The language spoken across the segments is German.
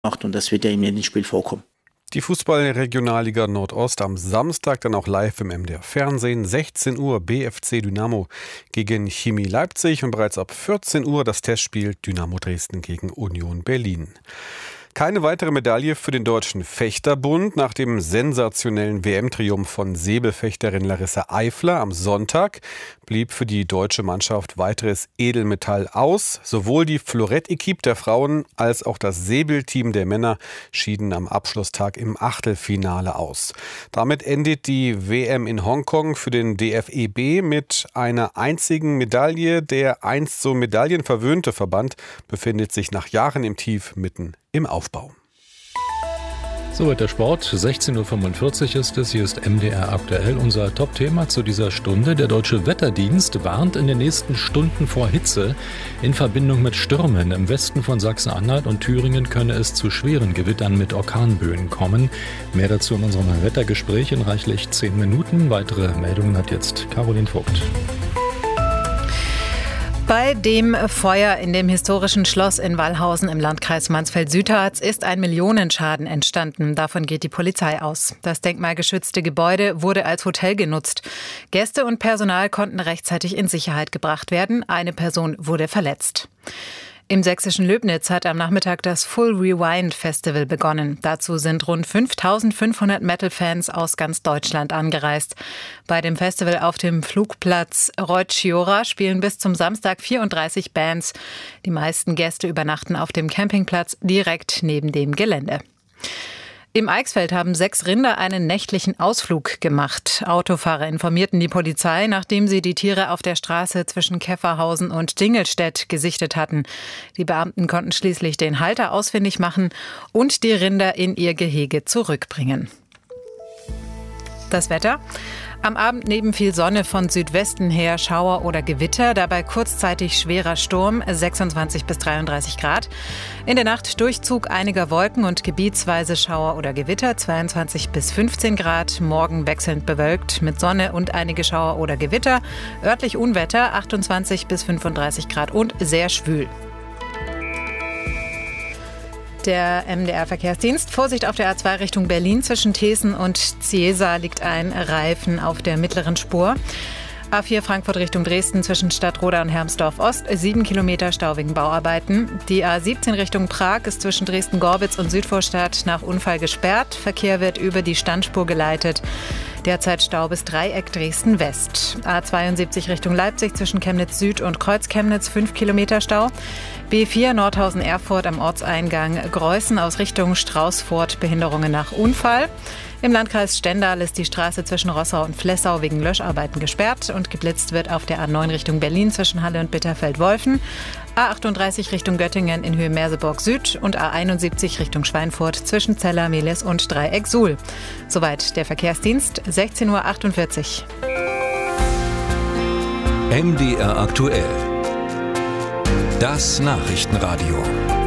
macht und das wird ja in jedem Spiel vorkommen. Die Fußball-Regionalliga Nordost am Samstag dann auch live im MDR Fernsehen. 16 Uhr BFC Dynamo gegen Chemie Leipzig und bereits ab 14 Uhr das Testspiel Dynamo Dresden gegen Union Berlin. Keine weitere Medaille für den Deutschen Fechterbund nach dem sensationellen WM-Triumph von Säbelfechterin Larissa Eifler am Sonntag blieb für die deutsche Mannschaft weiteres Edelmetall aus. Sowohl die Florett-Equipe der Frauen als auch das Säbelteam der Männer schieden am Abschlusstag im Achtelfinale aus. Damit endet die WM in Hongkong für den DFEB mit einer einzigen Medaille. Der einst so medaillenverwöhnte Verband befindet sich nach Jahren im Tief mitten im Aufbau. Soweit der Sport. 16.45 Uhr ist es. Hier ist MDR aktuell. Unser Top-Thema zu dieser Stunde. Der Deutsche Wetterdienst warnt in den nächsten Stunden vor Hitze. In Verbindung mit Stürmen im Westen von Sachsen-Anhalt und Thüringen könne es zu schweren Gewittern mit Orkanböen kommen. Mehr dazu in unserem Wettergespräch in reichlich 10 Minuten. Weitere Meldungen hat jetzt Caroline Vogt. Bei dem Feuer in dem historischen Schloss in Wallhausen im Landkreis Mansfeld-Südharz ist ein Millionenschaden entstanden. Davon geht die Polizei aus. Das denkmalgeschützte Gebäude wurde als Hotel genutzt. Gäste und Personal konnten rechtzeitig in Sicherheit gebracht werden. Eine Person wurde verletzt. Im sächsischen Löbnitz hat am Nachmittag das Full Rewind Festival begonnen. Dazu sind rund 5.500 Metal-Fans aus ganz Deutschland angereist. Bei dem Festival auf dem Flugplatz Reuth-Schiora spielen bis zum Samstag 34 Bands. Die meisten Gäste übernachten auf dem Campingplatz direkt neben dem Gelände. Im Eichsfeld haben 6 Rinder einen nächtlichen Ausflug gemacht. Autofahrer informierten die Polizei, nachdem sie die Tiere auf der Straße zwischen Käfferhausen und Dingelstedt gesichtet hatten. Die Beamten konnten schließlich den Halter ausfindig machen und die Rinder in ihr Gehege zurückbringen. Das Wetter. Am Abend neben viel Sonne von Südwesten her Schauer oder Gewitter, dabei kurzzeitig schwerer Sturm, 26 bis 33 Grad. In der Nacht Durchzug einiger Wolken und gebietsweise Schauer oder Gewitter, 22 bis 15 Grad. Morgen wechselnd bewölkt mit Sonne und einige Schauer oder Gewitter. Örtlich Unwetter, 28 bis 35 Grad und sehr schwül. Der MDR-Verkehrsdienst. Vorsicht auf der A2 Richtung Berlin. Zwischen Thesen und Ziesa liegt ein Reifen auf der mittleren Spur. A4 Frankfurt Richtung Dresden zwischen Stadtroda und Hermsdorf-Ost. 7 Kilometer Stau wegen Bauarbeiten. Die A17 Richtung Prag ist zwischen Dresden-Gorbitz und Südvorstadt nach Unfall gesperrt. Verkehr wird über die Standspur geleitet. Derzeit Stau bis Dreieck Dresden-West. A72 Richtung Leipzig zwischen Chemnitz Süd und Kreuz-Chemnitz 5 Kilometer Stau. B4 Nordhausen-Erfurt am Ortseingang Greußen aus Richtung Straußfurt Behinderungen nach Unfall. Im Landkreis Stendal ist die Straße zwischen Rossau und Flessau wegen Löscharbeiten gesperrt und geblitzt wird auf der A9 Richtung Berlin zwischen Halle und Bitterfeld-Wolfen. A38 Richtung Göttingen in Höhe Merseburg Süd und A71 Richtung Schweinfurt zwischen Zeller, Mehlis und Dreieck Suhl. Soweit der Verkehrsdienst, 16.48 Uhr. MDR aktuell. Das Nachrichtenradio.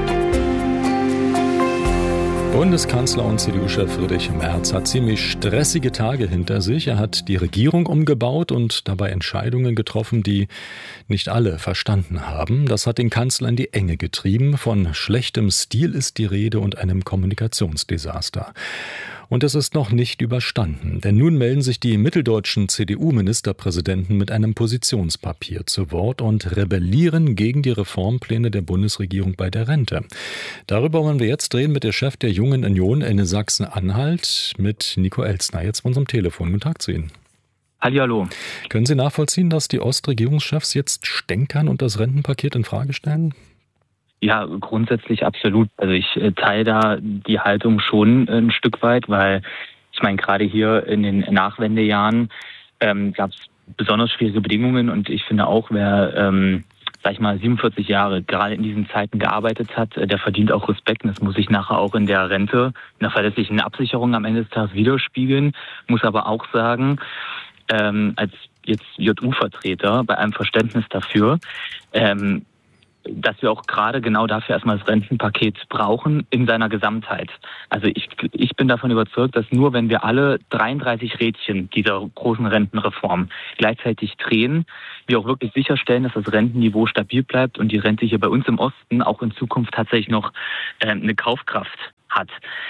Bundeskanzler und CDU-Chef Friedrich Merz hat ziemlich stressige Tage hinter sich. Er hat die Regierung umgebaut und dabei Entscheidungen getroffen, die nicht alle verstanden haben. Das hat den Kanzler in die Enge getrieben. Von schlechtem Stil ist die Rede und einem Kommunikationsdesaster. Und es ist noch nicht überstanden, denn nun melden sich die mitteldeutschen CDU-Ministerpräsidenten mit einem Positionspapier zu Wort und rebellieren gegen die Reformpläne der Bundesregierung bei der Rente. Darüber wollen wir jetzt reden mit der Chef der Jungen Union in Sachsen-Anhalt, mit Nico Elstner, jetzt von unserem Telefon. Guten Tag zu Ihnen. Hallihallo. Können Sie nachvollziehen, dass die Ostregierungschefs jetzt stänkern und das Rentenpaket in Frage stellen? Ja, grundsätzlich absolut. Also ich teile da die Haltung schon ein Stück weit, weil ich meine, gerade hier in den Nachwendejahren gab es besonders schwierige Bedingungen und ich finde auch, wer, 47 Jahre gerade in diesen Zeiten gearbeitet hat, der verdient auch Respekt. Und das muss sich nachher auch in der Rente, in der verlässlichen Absicherung am Ende des Tages widerspiegeln. Muss aber auch sagen, als jetzt JU-Vertreter bei allem Verständnis dafür, dass wir auch gerade genau dafür erstmal das Rentenpaket brauchen in seiner Gesamtheit. Also ich bin davon überzeugt, dass nur wenn wir alle 33 Rädchen dieser großen Rentenreform gleichzeitig drehen, wir auch wirklich sicherstellen, dass das Rentenniveau stabil bleibt und die Rente hier bei uns im Osten auch in Zukunft tatsächlich noch eine Kaufkraft hat.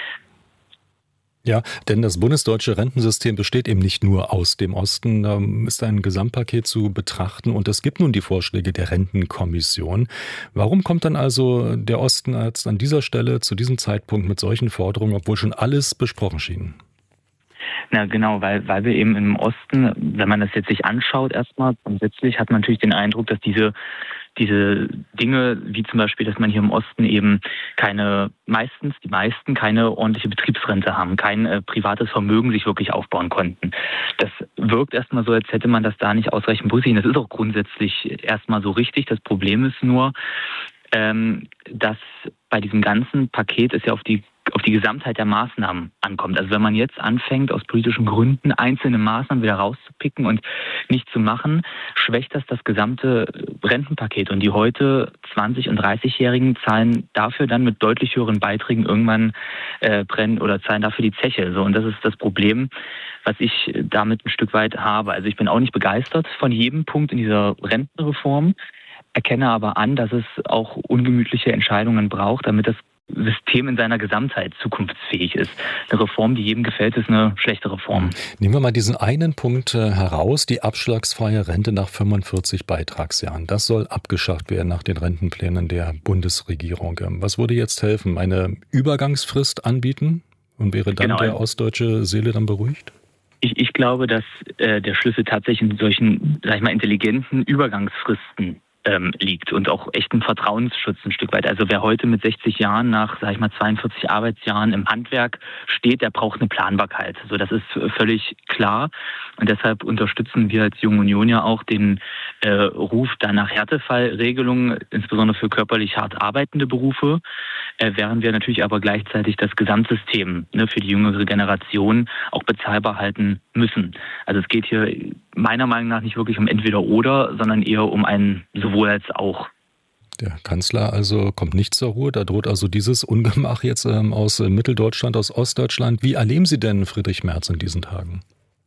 Ja, denn das bundesdeutsche Rentensystem besteht eben nicht nur aus dem Osten. Da ist ein Gesamtpaket zu betrachten und es gibt nun die Vorschläge der Rentenkommission. Warum kommt dann also der Osten jetzt an dieser Stelle zu diesem Zeitpunkt mit solchen Forderungen, obwohl schon alles besprochen schien? Na genau, weil wir eben im Osten, wenn man das jetzt sich anschaut erstmal, grundsätzlich hat man natürlich den Eindruck, dass diese Dinge, wie zum Beispiel, dass man hier im Osten eben die meisten keine ordentliche Betriebsrente haben, kein privates Vermögen sich wirklich aufbauen konnten. Das wirkt erstmal so, als hätte man das da nicht ausreichend berücksichtigt. Das ist auch grundsätzlich erstmal so richtig. Das Problem ist nur, dass bei diesem ganzen Paket es ja auf die Gesamtheit der Maßnahmen ankommt. Also wenn man jetzt anfängt, aus politischen Gründen einzelne Maßnahmen wieder rauszupicken und nicht zu machen, schwächt das gesamte Rentenpaket. Und die heute 20- und 30-Jährigen zahlen dafür dann mit deutlich höheren Beiträgen irgendwann zahlen dafür die Zeche. So, und das ist das Problem, was ich damit ein Stück weit habe. Also ich bin auch nicht begeistert von jedem Punkt in dieser Rentenreform, erkenne aber an, dass es auch ungemütliche Entscheidungen braucht, damit das System in seiner Gesamtheit zukunftsfähig ist. Eine Reform, die jedem gefällt, ist eine schlechte Reform. Nehmen wir mal diesen einen Punkt heraus, die abschlagsfreie Rente nach 45 Beitragsjahren. Das soll abgeschafft werden nach den Rentenplänen der Bundesregierung. Was würde jetzt helfen? Eine Übergangsfrist anbieten? Und wäre dann der ostdeutsche Seele dann beruhigt? Ich glaube, dass der Schlüssel tatsächlich in solchen, intelligenten Übergangsfristen liegt und auch echten Vertrauensschutz ein Stück weit. Also wer heute mit 60 Jahren nach, 42 Arbeitsjahren im Handwerk steht, der braucht eine Planbarkeit. So, das ist völlig klar. Und deshalb unterstützen wir als Junge Union ja auch den Ruf da nach Härtefallregelungen, insbesondere für körperlich hart arbeitende Berufe, während wir natürlich aber gleichzeitig das Gesamtsystem für die jüngere Generation auch bezahlbar halten müssen. Also es geht hier meiner Meinung nach nicht wirklich um entweder oder, sondern eher um ein sowohl als auch. Der Kanzler also kommt nicht zur Ruhe, da droht also dieses Ungemach jetzt aus Mitteldeutschland, aus Ostdeutschland. Wie erleben Sie denn Friedrich Merz in diesen Tagen?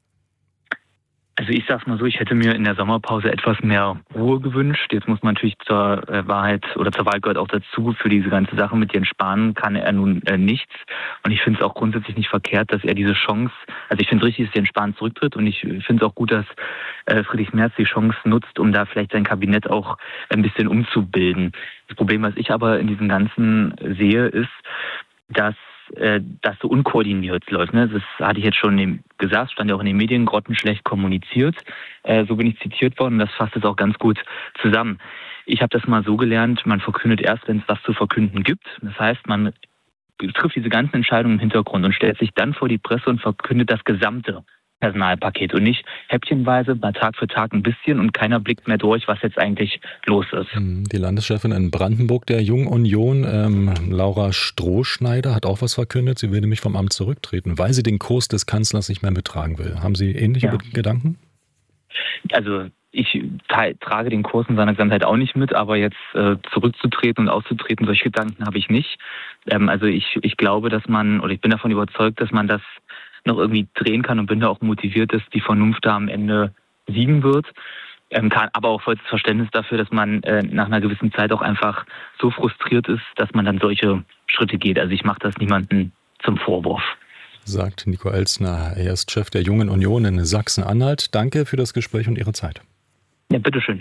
Also ich sag's mal so, ich hätte mir in der Sommerpause etwas mehr Ruhe gewünscht. Jetzt muss man natürlich zur Wahrheit oder zur Wahl gehört auch dazu, für diese ganze Sache mit Jens Spahn kann er nun nichts. Und ich finde es auch grundsätzlich nicht verkehrt, dass er diese Chance, also ich finde es richtig, dass Jens Spahn zurücktritt und ich finde es auch gut, dass Friedrich Merz die Chance nutzt, um da vielleicht sein Kabinett auch ein bisschen umzubilden. Das Problem, was ich aber in diesem Ganzen sehe, ist, dass das so unkoordiniert läuft. Das hatte ich jetzt schon gesagt, stand ja auch in den Medien, grottenschlecht kommuniziert. So bin ich zitiert worden und das fasst es auch ganz gut zusammen. Ich habe das mal so gelernt, man verkündet erst, wenn es was zu verkünden gibt. Das heißt, man trifft diese ganzen Entscheidungen im Hintergrund und stellt sich dann vor die Presse und verkündet das gesamte Personalpaket und nicht häppchenweise mal Tag für Tag ein bisschen und keiner blickt mehr durch, was jetzt eigentlich los ist. Die Landeschefin in Brandenburg der Jungen Union, Laura Strohschneider, hat auch was verkündet. Sie will nämlich vom Amt zurücktreten, weil sie den Kurs des Kanzlers nicht mehr mittragen will. Haben Sie ähnliche Gedanken? Also ich trage den Kurs in seiner Gesamtheit auch nicht mit, aber jetzt zurückzutreten und auszutreten, solche Gedanken habe ich nicht. Also ich glaube, dass ich bin davon überzeugt, dass man das noch irgendwie drehen kann und bin da auch motiviert, dass die Vernunft da am Ende siegen wird. Aber auch vollstes Verständnis dafür, dass man nach einer gewissen Zeit auch einfach so frustriert ist, dass man dann solche Schritte geht. Also ich mache das niemandem zum Vorwurf. Sagt Nico Elstner, er ist Chef der Jungen Union in Sachsen-Anhalt. Danke für das Gespräch und Ihre Zeit. Ja, bitteschön.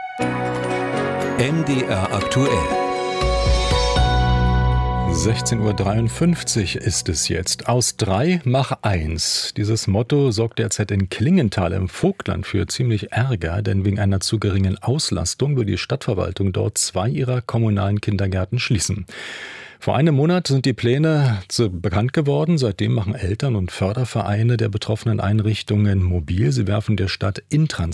MDR aktuell. 16.53 Uhr ist es jetzt. Aus 3 mach 1. Dieses Motto sorgt derzeit in Klingenthal im Vogtland für ziemlich Ärger, denn wegen einer zu geringen Auslastung will die Stadtverwaltung dort 2 ihrer kommunalen Kindergärten schließen. Vor einem Monat sind die Pläne bekannt geworden. Seitdem machen Eltern und Fördervereine der betroffenen Einrichtungen mobil. Sie werfen der Stadt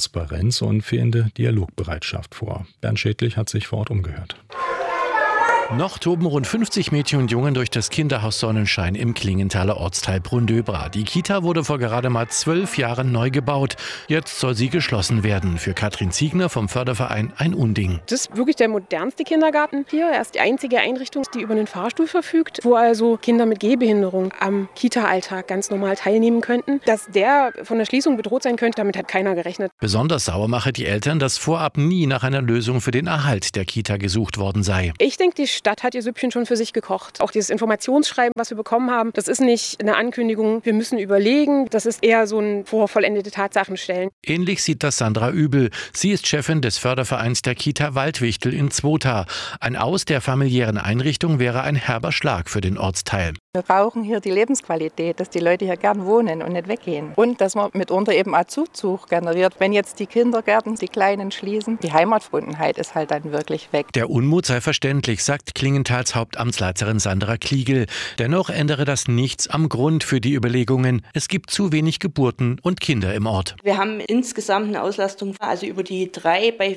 Intransparenz und fehlende Dialogbereitschaft vor. Bernd Schädlich hat sich vor Ort umgehört. Noch toben rund 50 Mädchen und Jungen durch das Kinderhaus Sonnenschein im Klingenthaler Ortsteil Brunndöbra. Die Kita wurde vor gerade mal 12 Jahren neu gebaut. Jetzt soll sie geschlossen werden. Für Katrin Ziegner vom Förderverein ein Unding. Das ist wirklich der modernste Kindergarten hier. Er ist die einzige Einrichtung, die über einen Fahrstuhl verfügt, wo also Kinder mit Gehbehinderung am Kita-Alltag ganz normal teilnehmen könnten. Dass der von der Schließung bedroht sein könnte, damit hat keiner gerechnet. Besonders sauer mache die Eltern, dass vorab nie nach einer Lösung für den Erhalt der Kita gesucht worden sei. Ich denke, die Stadt hat ihr Süppchen schon für sich gekocht. Auch dieses Informationsschreiben, was wir bekommen haben, das ist nicht eine Ankündigung, wir müssen überlegen. Das ist eher so ein vor vollendete Tatsachen stellen. Ähnlich sieht das Sandra Übel. Sie ist Chefin des Fördervereins der Kita Waldwichtel in Zwota. Ein Aus der familiären Einrichtung wäre ein herber Schlag für den Ortsteil. Wir brauchen hier die Lebensqualität, dass die Leute hier gern wohnen und nicht weggehen. Und dass man mitunter eben auch Zuzug generiert. Wenn jetzt die Kindergärten, die Kleinen schließen, die Heimatverbundenheit ist halt dann wirklich weg. Der Unmut sei verständlich, sagt Klingenthals Hauptamtsleiterin Sandra Kliegel. Dennoch ändere das nichts am Grund für die Überlegungen. Es gibt zu wenig Geburten und Kinder im Ort. Wir haben insgesamt eine Auslastung, also über die 3 bei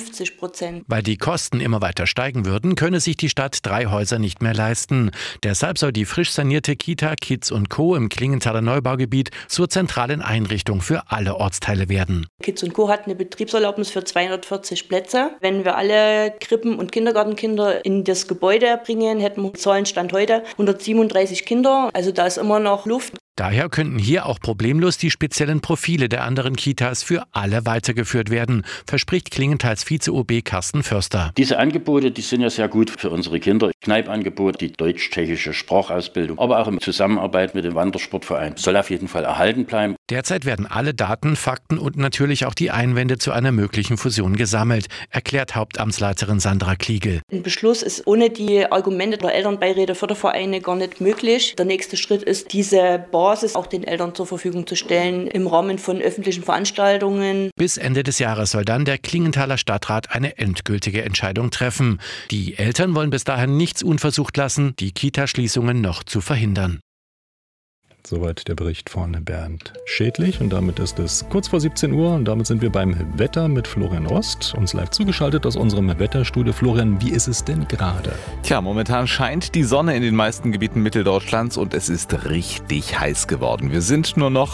54%. Weil die Kosten immer weiter steigen würden, könne sich die Stadt 3 Häuser nicht mehr leisten. Deshalb soll die frisch sanierte Kita Kids & Co. im Klingenthaler Neubaugebiet zur zentralen Einrichtung für alle Ortsteile werden. Kids & Co. hat eine Betriebserlaubnis für 240 Plätze. Wenn wir alle Krippen- und Kindergartenkinder in das Gebäude bringen, hätten wir Zahlenstand heute 137 Kinder. Also da ist immer noch Luft. Daher könnten hier auch problemlos die speziellen Profile der anderen Kitas für alle weitergeführt werden, verspricht Klingenthals Vize-OB Carsten Förster. Diese Angebote, die sind ja sehr gut für unsere Kinder. Kneipangebot, die deutsch-tschechische Sprachausbildung, aber auch in Zusammenarbeit mit dem Wandersportverein soll auf jeden Fall erhalten bleiben. Derzeit werden alle Daten, Fakten und natürlich auch die Einwände zu einer möglichen Fusion gesammelt, erklärt Hauptamtsleiterin Sandra Kliegel. Ein Beschluss ist ohne die Argumente der Elternbeiräte, Fördervereine gar nicht möglich. Der nächste Schritt ist, diese Basis auch den Eltern zur Verfügung zu stellen im Rahmen von öffentlichen Veranstaltungen. Bis Ende des Jahres soll dann der Klingenthaler Stadtrat eine endgültige Entscheidung treffen. Die Eltern wollen bis dahin nichts unversucht lassen, die Kita-Schließungen noch zu verhindern. Soweit der Bericht von Bernd Schädlich. Und damit ist es kurz vor 17 Uhr und damit sind wir beim Wetter mit Florian Rost. Uns live zugeschaltet aus unserem Wetterstudio. Florian, wie ist es denn gerade? Tja, momentan scheint die Sonne in den meisten Gebieten Mitteldeutschlands und es ist richtig heiß geworden. Wir sind nur noch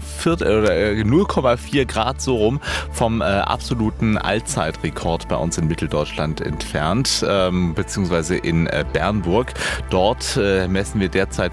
0,4 Grad so rum vom absoluten Allzeitrekord bei uns in Mitteldeutschland entfernt, beziehungsweise in Bernburg. Dort messen wir derzeit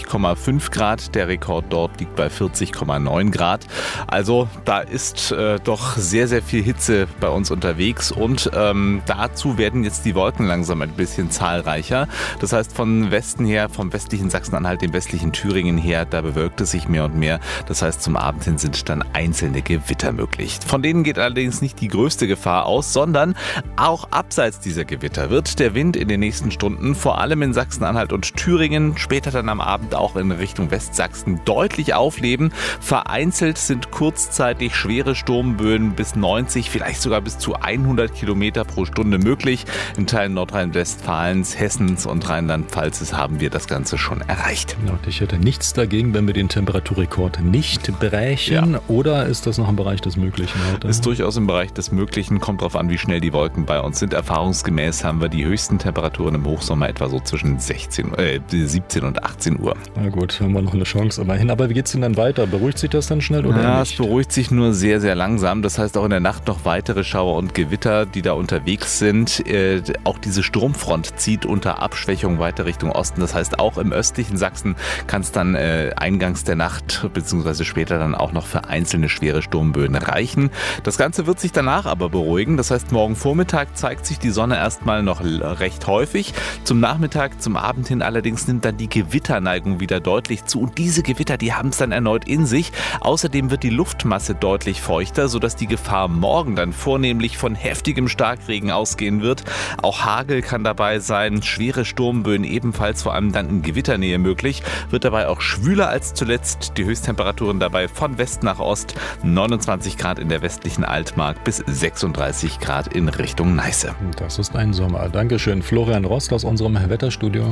40,5 Grad. Der Rekord dort liegt bei 40,9 Grad. Also da ist doch sehr, sehr viel Hitze bei uns unterwegs und dazu werden jetzt die Wolken langsam ein bisschen zahlreicher. Das heißt von Westen her, vom westlichen Sachsen-Anhalt, dem westlichen Thüringen her, da bewölkt es sich mehr und mehr. Das heißt zum Abend hin sind dann einzelne Gewitter möglich. Von denen geht allerdings nicht die größte Gefahr aus, sondern auch abseits dieser Gewitter wird der Wind in den nächsten Stunden vor allem in Sachsen-Anhalt und Thüringen, später dann am Abend auch in Richtung Westsachsen deutlich aufleben. Vereinzelt sind kurzzeitig schwere Sturmböen bis 90, vielleicht sogar bis zu 100 Kilometer pro Stunde möglich. In Teilen Nordrhein-Westfalens, Hessens und Rheinland-Pfalzes haben wir das Ganze schon erreicht. Und ich hätte nichts dagegen, wenn wir den Temperaturrekord nicht brechen. Ja. Oder ist das noch im Bereich des Möglichen heute? Ist durchaus im Bereich des Möglichen. Kommt darauf an, wie schnell die Wolken bei uns sind. Erfahrungsgemäß haben wir die höchsten Temperaturen im Hochsommer etwa so zwischen 17 und 18 Uhr. Na gut, haben wir noch eine Chance immerhin. Aber wie geht es denn dann weiter? Beruhigt sich das dann schnell oder nicht? Es beruhigt sich nur sehr, sehr langsam. Das heißt auch in der Nacht noch weitere Schauer und Gewitter, die da unterwegs sind. Auch diese Sturmfront zieht unter Abschwächung weiter Richtung Osten. Das heißt auch im östlichen Sachsen kann es dann eingangs der Nacht bzw. später dann auch noch für einzelne schwere Sturmböen reichen. Das Ganze wird sich danach aber beruhigen. Das heißt morgen Vormittag zeigt sich die Sonne erstmal noch recht häufig. Zum Nachmittag, zum Abend hin allerdings nimmt dann die Gewitterneigung wieder deutlich zu. Und diese Gewitter, die haben es dann erneut in sich. Außerdem wird die Luftmasse deutlich feuchter, sodass die Gefahr morgen dann vornehmlich von heftigem Starkregen ausgehen wird. Auch Hagel kann dabei sein, schwere Sturmböen ebenfalls, vor allem dann in Gewitternähe möglich. Wird dabei auch schwüler als zuletzt. Die Höchsttemperaturen dabei von West nach Ost. 29 Grad in der westlichen Altmark bis 36 Grad in Richtung Neiße. Das ist ein Sommer. Dankeschön, Florian Rost aus unserem Wetterstudio.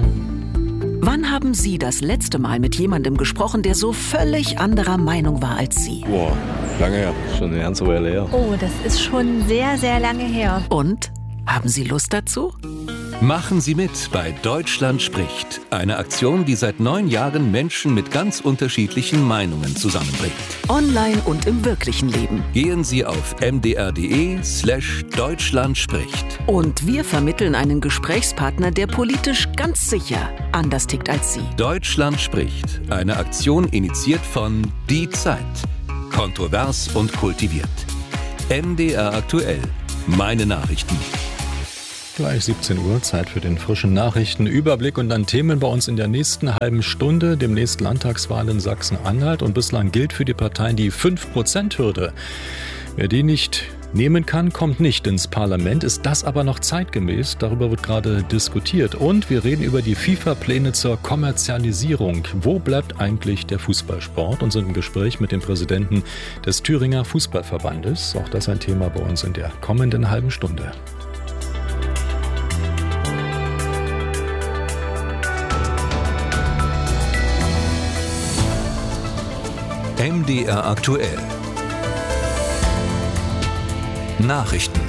Wann haben Sie das letzte Mal mit jemandem gesprochen, der so völlig anderer Meinung war als Sie? Boah, lange her. Schon eine ganze Weile her. Oh, das ist schon sehr, sehr lange her. Und? Haben Sie Lust dazu? Machen Sie mit bei Deutschland spricht. Eine Aktion, die seit 9 Jahren Menschen mit ganz unterschiedlichen Meinungen zusammenbringt. Online und im wirklichen Leben. Gehen Sie auf mdr.de/Deutschland spricht. Und wir vermitteln einen Gesprächspartner, der politisch ganz sicher anders tickt als Sie. Deutschland spricht. Eine Aktion initiiert von Die Zeit. Kontrovers und kultiviert. MDR aktuell. Meine Nachrichten. Gleich 17 Uhr, Zeit für den frischen Nachrichtenüberblick und dann Themen bei uns in der nächsten halben Stunde. Demnächst Landtagswahl in Sachsen-Anhalt und bislang gilt für die Parteien die 5%-Hürde. Wer die nicht nehmen kann, kommt nicht ins Parlament. Ist das aber noch zeitgemäß? Darüber wird gerade diskutiert. Und wir reden über die FIFA-Pläne zur Kommerzialisierung. Wo bleibt eigentlich der Fußballsport? Und sind im Gespräch mit dem Präsidenten des Thüringer Fußballverbandes. Auch das ein Thema bei uns in der kommenden halben Stunde. MDR aktuell. Nachrichten.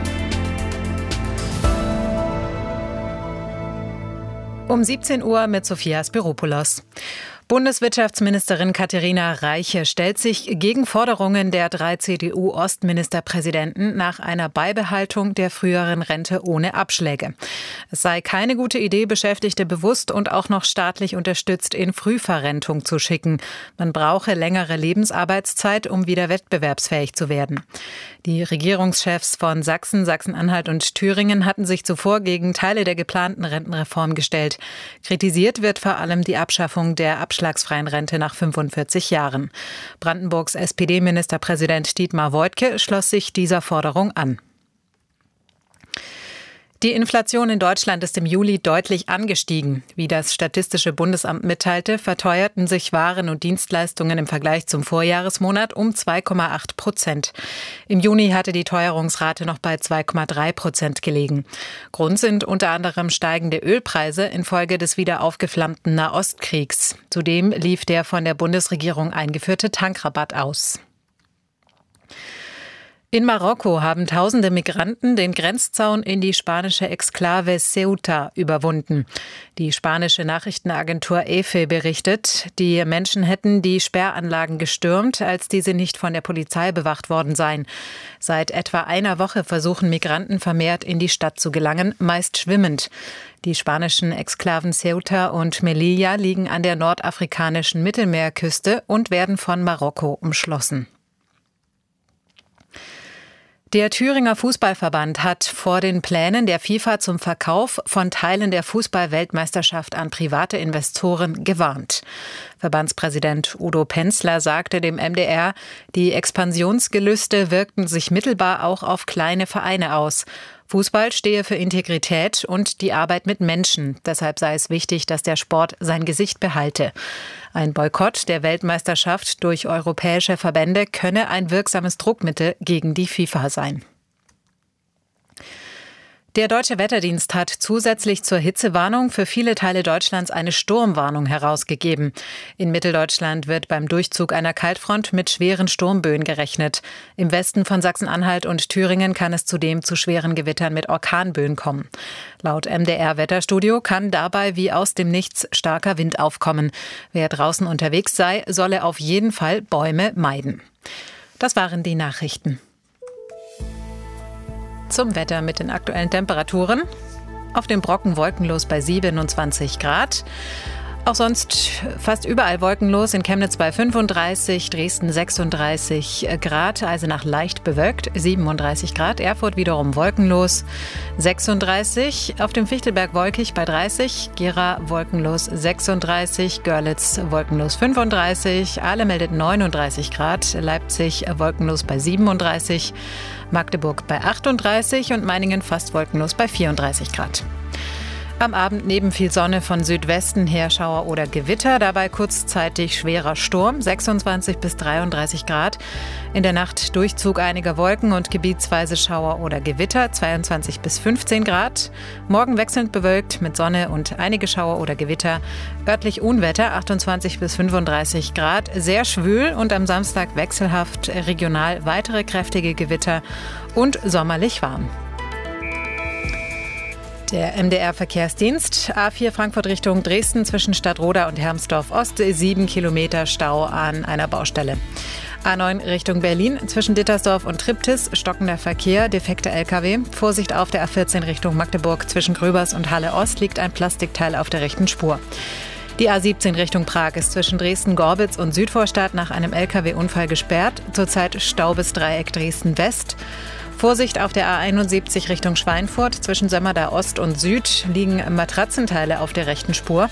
Um 17 Uhr mit Sophia Spiropoulos. Bundeswirtschaftsministerin Katharina Reiche stellt sich gegen Forderungen der 3 CDU-Ostministerpräsidenten nach einer Beibehaltung der früheren Rente ohne Abschläge. Es sei keine gute Idee, Beschäftigte bewusst und auch noch staatlich unterstützt in Frühverrentung zu schicken. Man brauche längere Lebensarbeitszeit, um wieder wettbewerbsfähig zu werden. Die Regierungschefs von Sachsen, Sachsen-Anhalt und Thüringen hatten sich zuvor gegen Teile der geplanten Rentenreform gestellt. Kritisiert wird vor allem die Abschaffung der abschlagsfreien Rente nach 45 Jahren. Brandenburgs SPD-Ministerpräsident Dietmar Woidke schloss sich dieser Forderung an. Die Inflation in Deutschland ist im Juli deutlich angestiegen. Wie das Statistische Bundesamt mitteilte, verteuerten sich Waren und Dienstleistungen im Vergleich zum Vorjahresmonat um 2,8%. Im Juni hatte die Teuerungsrate noch bei 2,3% gelegen. Grund sind unter anderem steigende Ölpreise infolge des wieder aufgeflammten Nahostkriegs. Zudem lief der von der Bundesregierung eingeführte Tankrabatt aus. In Marokko haben tausende Migranten den Grenzzaun in die spanische Exklave Ceuta überwunden. Die spanische Nachrichtenagentur EFE berichtet, die Menschen hätten die Sperranlagen gestürmt, als diese nicht von der Polizei bewacht worden seien. Seit etwa einer Woche versuchen Migranten vermehrt in die Stadt zu gelangen, meist schwimmend. Die spanischen Exklaven Ceuta und Melilla liegen an der nordafrikanischen Mittelmeerküste und werden von Marokko umschlossen. Der Thüringer Fußballverband hat vor den Plänen der FIFA zum Verkauf von Teilen der Fußball-Weltmeisterschaft an private Investoren gewarnt. Verbandspräsident Udo Penzler sagte dem MDR, die Expansionsgelüste wirkten sich mittelbar auch auf kleine Vereine aus. Fußball stehe für Integrität und die Arbeit mit Menschen. Deshalb sei es wichtig, dass der Sport sein Gesicht behalte. Ein Boykott der Weltmeisterschaft durch europäische Verbände könne ein wirksames Druckmittel gegen die FIFA sein. Der Deutsche Wetterdienst hat zusätzlich zur Hitzewarnung für viele Teile Deutschlands eine Sturmwarnung herausgegeben. In Mitteldeutschland wird beim Durchzug einer Kaltfront mit schweren Sturmböen gerechnet. Im Westen von Sachsen-Anhalt und Thüringen kann es zudem zu schweren Gewittern mit Orkanböen kommen. Laut MDR-Wetterstudio kann dabei wie aus dem Nichts starker Wind aufkommen. Wer draußen unterwegs sei, solle auf jeden Fall Bäume meiden. Das waren die Nachrichten. Zum Wetter mit den aktuellen Temperaturen. Auf dem Brocken wolkenlos bei 27 Grad. Auch sonst fast überall wolkenlos. In Chemnitz bei 35, Dresden 36 Grad, Eisenach leicht bewölkt, 37 Grad. Erfurt wiederum wolkenlos, 36. Auf dem Fichtelberg wolkig bei 30, Gera wolkenlos 36, Görlitz wolkenlos 35, Ahle meldet 39 Grad, Leipzig wolkenlos bei 37, Magdeburg bei 38 und Meiningen fast wolkenlos bei 34 Grad. Am Abend neben viel Sonne von Südwesten her Schauer oder Gewitter, dabei kurzzeitig schwerer Sturm, 26 bis 33 Grad. In der Nacht Durchzug einiger Wolken und gebietsweise Schauer oder Gewitter, 22 bis 15 Grad. Morgen wechselnd bewölkt mit Sonne und einige Schauer oder Gewitter. Örtlich Unwetter, 28 bis 35 Grad, sehr schwül und am Samstag wechselhaft, regional weitere kräftige Gewitter und sommerlich warm. Der MDR-Verkehrsdienst, A4 Frankfurt Richtung Dresden zwischen Stadtroda und Hermsdorf Ost, 7 Kilometer Stau an einer Baustelle. A9 Richtung Berlin zwischen Dittersdorf und Triptis, stockender Verkehr, defekte LKW. Vorsicht auf der A14 Richtung Magdeburg zwischen Gröbers und Halle Ost liegt ein Plastikteil auf der rechten Spur. Die A17 Richtung Prag ist zwischen Dresden-Gorbitz und Südvorstadt nach einem LKW-Unfall gesperrt. Zurzeit Stau bis Dreieck Dresden-West. Vorsicht auf der A71 Richtung Schweinfurt. Zwischen Sömmerda Ost und Süd liegen Matratzenteile auf der rechten Spur.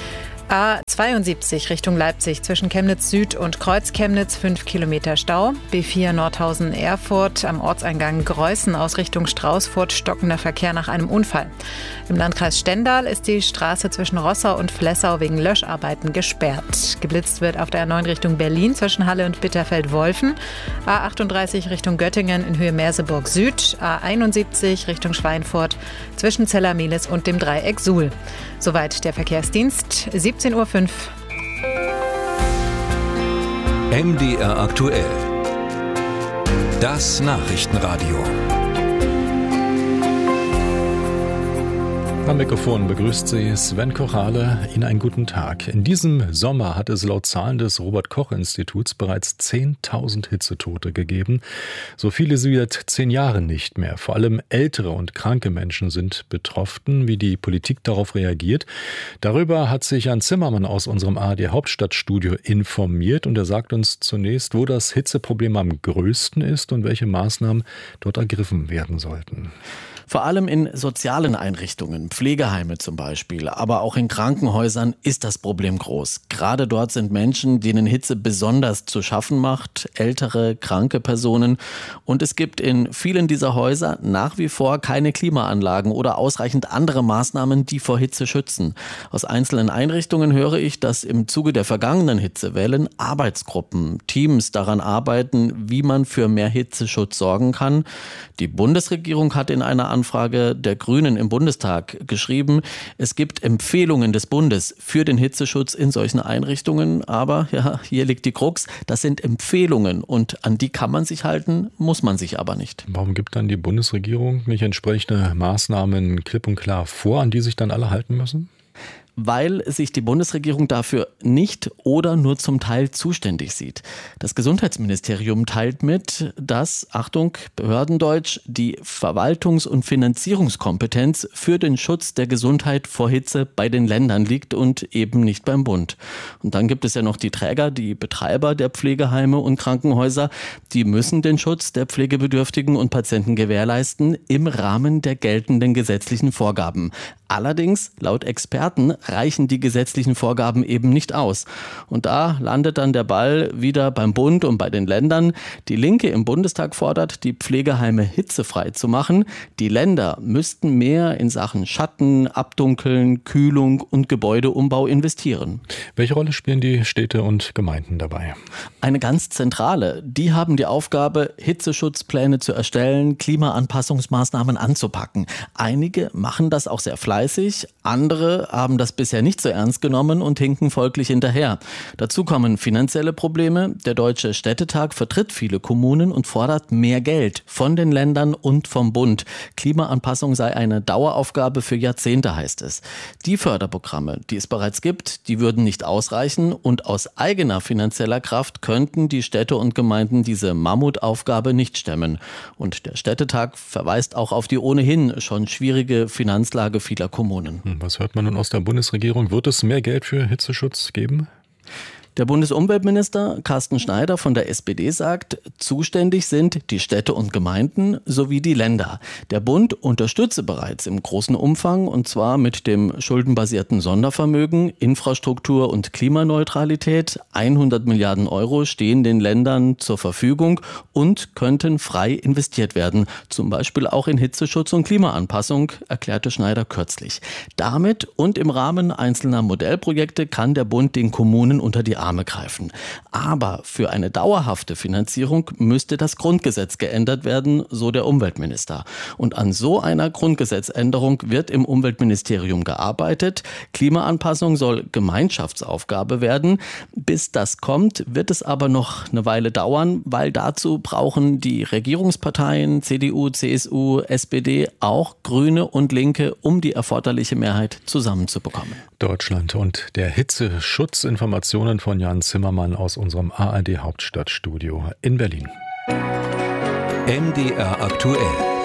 A72 Richtung Leipzig zwischen Chemnitz Süd und Kreuz Chemnitz 5 Kilometer Stau. B4 Nordhausen-Erfurt am Ortseingang Greußen aus Richtung Straußfurt stockender Verkehr nach einem Unfall. Im Landkreis Stendal ist die Straße zwischen Rossau und Flessau wegen Löscharbeiten gesperrt. Geblitzt wird auf der A9 Richtung Berlin zwischen Halle und Bitterfeld-Wolfen. A38 Richtung Göttingen in Höhe Merseburg Süd. A71 Richtung Schweinfurt zwischen Zellermehlis und dem Dreieck Suhl. Soweit der Verkehrsdienst, 17:05 Uhr. MDR aktuell. Das Nachrichtenradio. Am Mikrofon begrüßt Sie Sven Kochale. Ihnen einen guten Tag. In diesem Sommer hat es laut Zahlen des Robert-Koch-Instituts bereits 10.000 Hitzetote gegeben. So viele wie seit 10 Jahren nicht mehr. Vor allem ältere und kranke Menschen sind betroffen. Wie die Politik darauf reagiert, darüber hat sich Jan Zimmermann aus unserem ARD-Hauptstadtstudio informiert. Und er sagt uns zunächst, wo das Hitzeproblem am größten ist und welche Maßnahmen dort ergriffen werden sollten. Vor allem in sozialen Einrichtungen, Pflegeheime zum Beispiel, aber auch in Krankenhäusern ist das Problem groß. Gerade dort sind Menschen, denen Hitze besonders zu schaffen macht, ältere, kranke Personen. Und es gibt in vielen dieser Häuser nach wie vor keine Klimaanlagen oder ausreichend andere Maßnahmen, die vor Hitze schützen. Aus einzelnen Einrichtungen höre ich, dass im Zuge der vergangenen Hitzewellen Arbeitsgruppen, Teams daran arbeiten, wie man für mehr Hitzeschutz sorgen kann. Die Bundesregierung hat in einer Anfrage der Grünen im Bundestag geschrieben, es gibt Empfehlungen des Bundes für den Hitzeschutz in solchen Einrichtungen, aber ja, hier liegt die Krux, das sind Empfehlungen und an die kann man sich halten, muss man sich aber nicht. Warum gibt dann die Bundesregierung nicht entsprechende Maßnahmen klipp und klar vor, an die sich dann alle halten müssen? Weil sich die Bundesregierung dafür nicht oder nur zum Teil zuständig sieht. Das Gesundheitsministerium teilt mit, dass, Achtung, Behördendeutsch, die Verwaltungs- und Finanzierungskompetenz für den Schutz der Gesundheit vor Hitze bei den Ländern liegt und eben nicht beim Bund. Und dann gibt es ja noch die Träger, die Betreiber der Pflegeheime und Krankenhäuser, die müssen den Schutz der Pflegebedürftigen und Patienten gewährleisten im Rahmen der geltenden gesetzlichen Vorgaben. Allerdings, laut Experten, reichen die gesetzlichen Vorgaben eben nicht aus. Und da landet dann der Ball wieder beim Bund und bei den Ländern. Die Linke im Bundestag fordert, die Pflegeheime hitzefrei zu machen. Die Länder müssten mehr in Sachen Schatten, Abdunkeln, Kühlung und Gebäudeumbau investieren. Welche Rolle spielen die Städte und Gemeinden dabei? Eine ganz zentrale. Die haben die Aufgabe, Hitzeschutzpläne zu erstellen, Klimaanpassungsmaßnahmen anzupacken. Einige machen das auch sehr fleißig. Andere haben das bisher nicht so ernst genommen und hinken folglich hinterher. Dazu kommen finanzielle Probleme. Der Deutsche Städtetag vertritt viele Kommunen und fordert mehr Geld von den Ländern und vom Bund. Klimaanpassung sei eine Daueraufgabe für Jahrzehnte, heißt es. Die Förderprogramme, die es bereits gibt, die würden nicht ausreichen und aus eigener finanzieller Kraft könnten die Städte und Gemeinden diese Mammutaufgabe nicht stemmen. Und der Städtetag verweist auch auf die ohnehin schon schwierige Finanzlage vieler Kommunen. Was hört man nun aus der Bundesregierung? Wird es mehr Geld für Hitzeschutz geben? Der Bundesumweltminister Carsten Schneider von der SPD sagt, zuständig sind die Städte und Gemeinden sowie die Länder. Der Bund unterstütze bereits im großen Umfang und zwar mit dem schuldenbasierten Sondervermögen, Infrastruktur und Klimaneutralität. 100 Milliarden Euro stehen den Ländern zur Verfügung und könnten frei investiert werden. Zum Beispiel auch in Hitzeschutz und Klimaanpassung, erklärte Schneider kürzlich. Damit und im Rahmen einzelner Modellprojekte kann der Bund den Kommunen unter die Arme greifen. Aber für eine dauerhafte Finanzierung müsste das Grundgesetz geändert werden, so der Umweltminister. Und an so einer Grundgesetzänderung wird im Umweltministerium gearbeitet. Klimaanpassung soll Gemeinschaftsaufgabe werden. Bis das kommt, wird es aber noch eine Weile dauern, weil dazu brauchen die Regierungsparteien CDU, CSU, SPD, auch Grüne und Linke, um die erforderliche Mehrheit zusammenzubekommen. Deutschland und der Hitzeschutz. Informationen von Jan Zimmermann aus unserem ARD-Hauptstadtstudio in Berlin. MDR aktuell.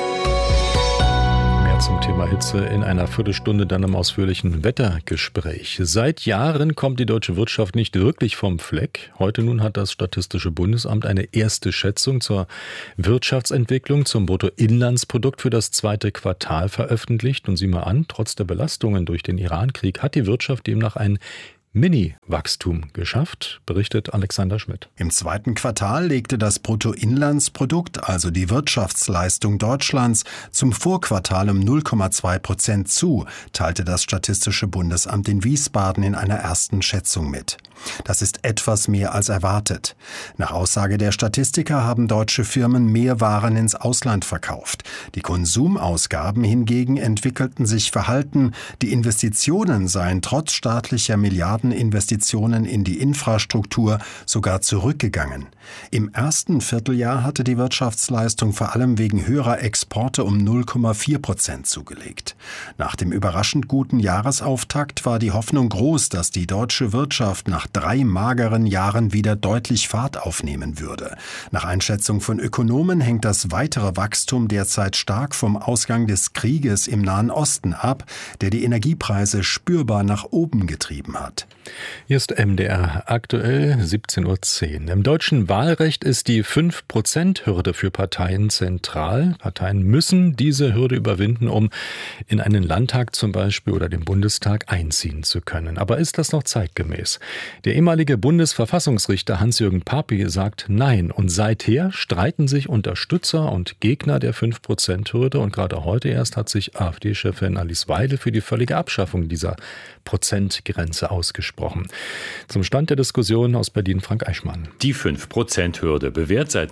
Mehr zum Thema Hitze in einer Viertelstunde dann im ausführlichen Wettergespräch. Seit Jahren kommt die deutsche Wirtschaft nicht wirklich vom Fleck. Heute nun hat das Statistische Bundesamt eine erste Schätzung zur Wirtschaftsentwicklung, zum Bruttoinlandsprodukt für das zweite Quartal veröffentlicht. Und sieh mal an, trotz der Belastungen durch den Irankrieg hat die Wirtschaft demnach ein Mini-Wachstum geschafft, berichtet Alexander Schmidt. Im zweiten Quartal legte das Bruttoinlandsprodukt, also die Wirtschaftsleistung Deutschlands, zum Vorquartal um 0,2% zu, teilte das Statistische Bundesamt in Wiesbaden in einer ersten Schätzung mit. Das ist etwas mehr als erwartet. Nach Aussage der Statistiker haben deutsche Firmen mehr Waren ins Ausland verkauft. Die Konsumausgaben hingegen entwickelten sich verhalten. Die Investitionen seien trotz staatlicher Milliardeninvestitionen in die Infrastruktur sogar zurückgegangen. Im ersten Vierteljahr hatte die Wirtschaftsleistung vor allem wegen höherer Exporte um 0,4% zugelegt. Nach dem überraschend guten Jahresauftakt war die Hoffnung groß, dass die deutsche Wirtschaft nach 3 mageren Jahren wieder deutlich Fahrt aufnehmen würde. Nach Einschätzung von Ökonomen hängt das weitere Wachstum derzeit stark vom Ausgang des Krieges im Nahen Osten ab, der die Energiepreise spürbar nach oben getrieben hat. Hier ist MDR aktuell 17:10 Uhr. Im deutschen Wahlrecht ist die 5%-Hürde für Parteien zentral. Parteien müssen diese Hürde überwinden, um in einen Landtag zum Beispiel oder den Bundestag einziehen zu können. Aber ist das noch zeitgemäß? Der ehemalige Bundesverfassungsrichter Hans-Jürgen Papi sagt Nein. Und seither streiten sich Unterstützer und Gegner der 5%-Hürde. Und gerade heute erst hat sich AfD-Chefin Alice Weidel für die völlige Abschaffung dieser Prozentgrenze ausgesprochen. Zum Stand der Diskussion aus Berlin Frank Eichmann. Die 5%-Hürde bewährt seit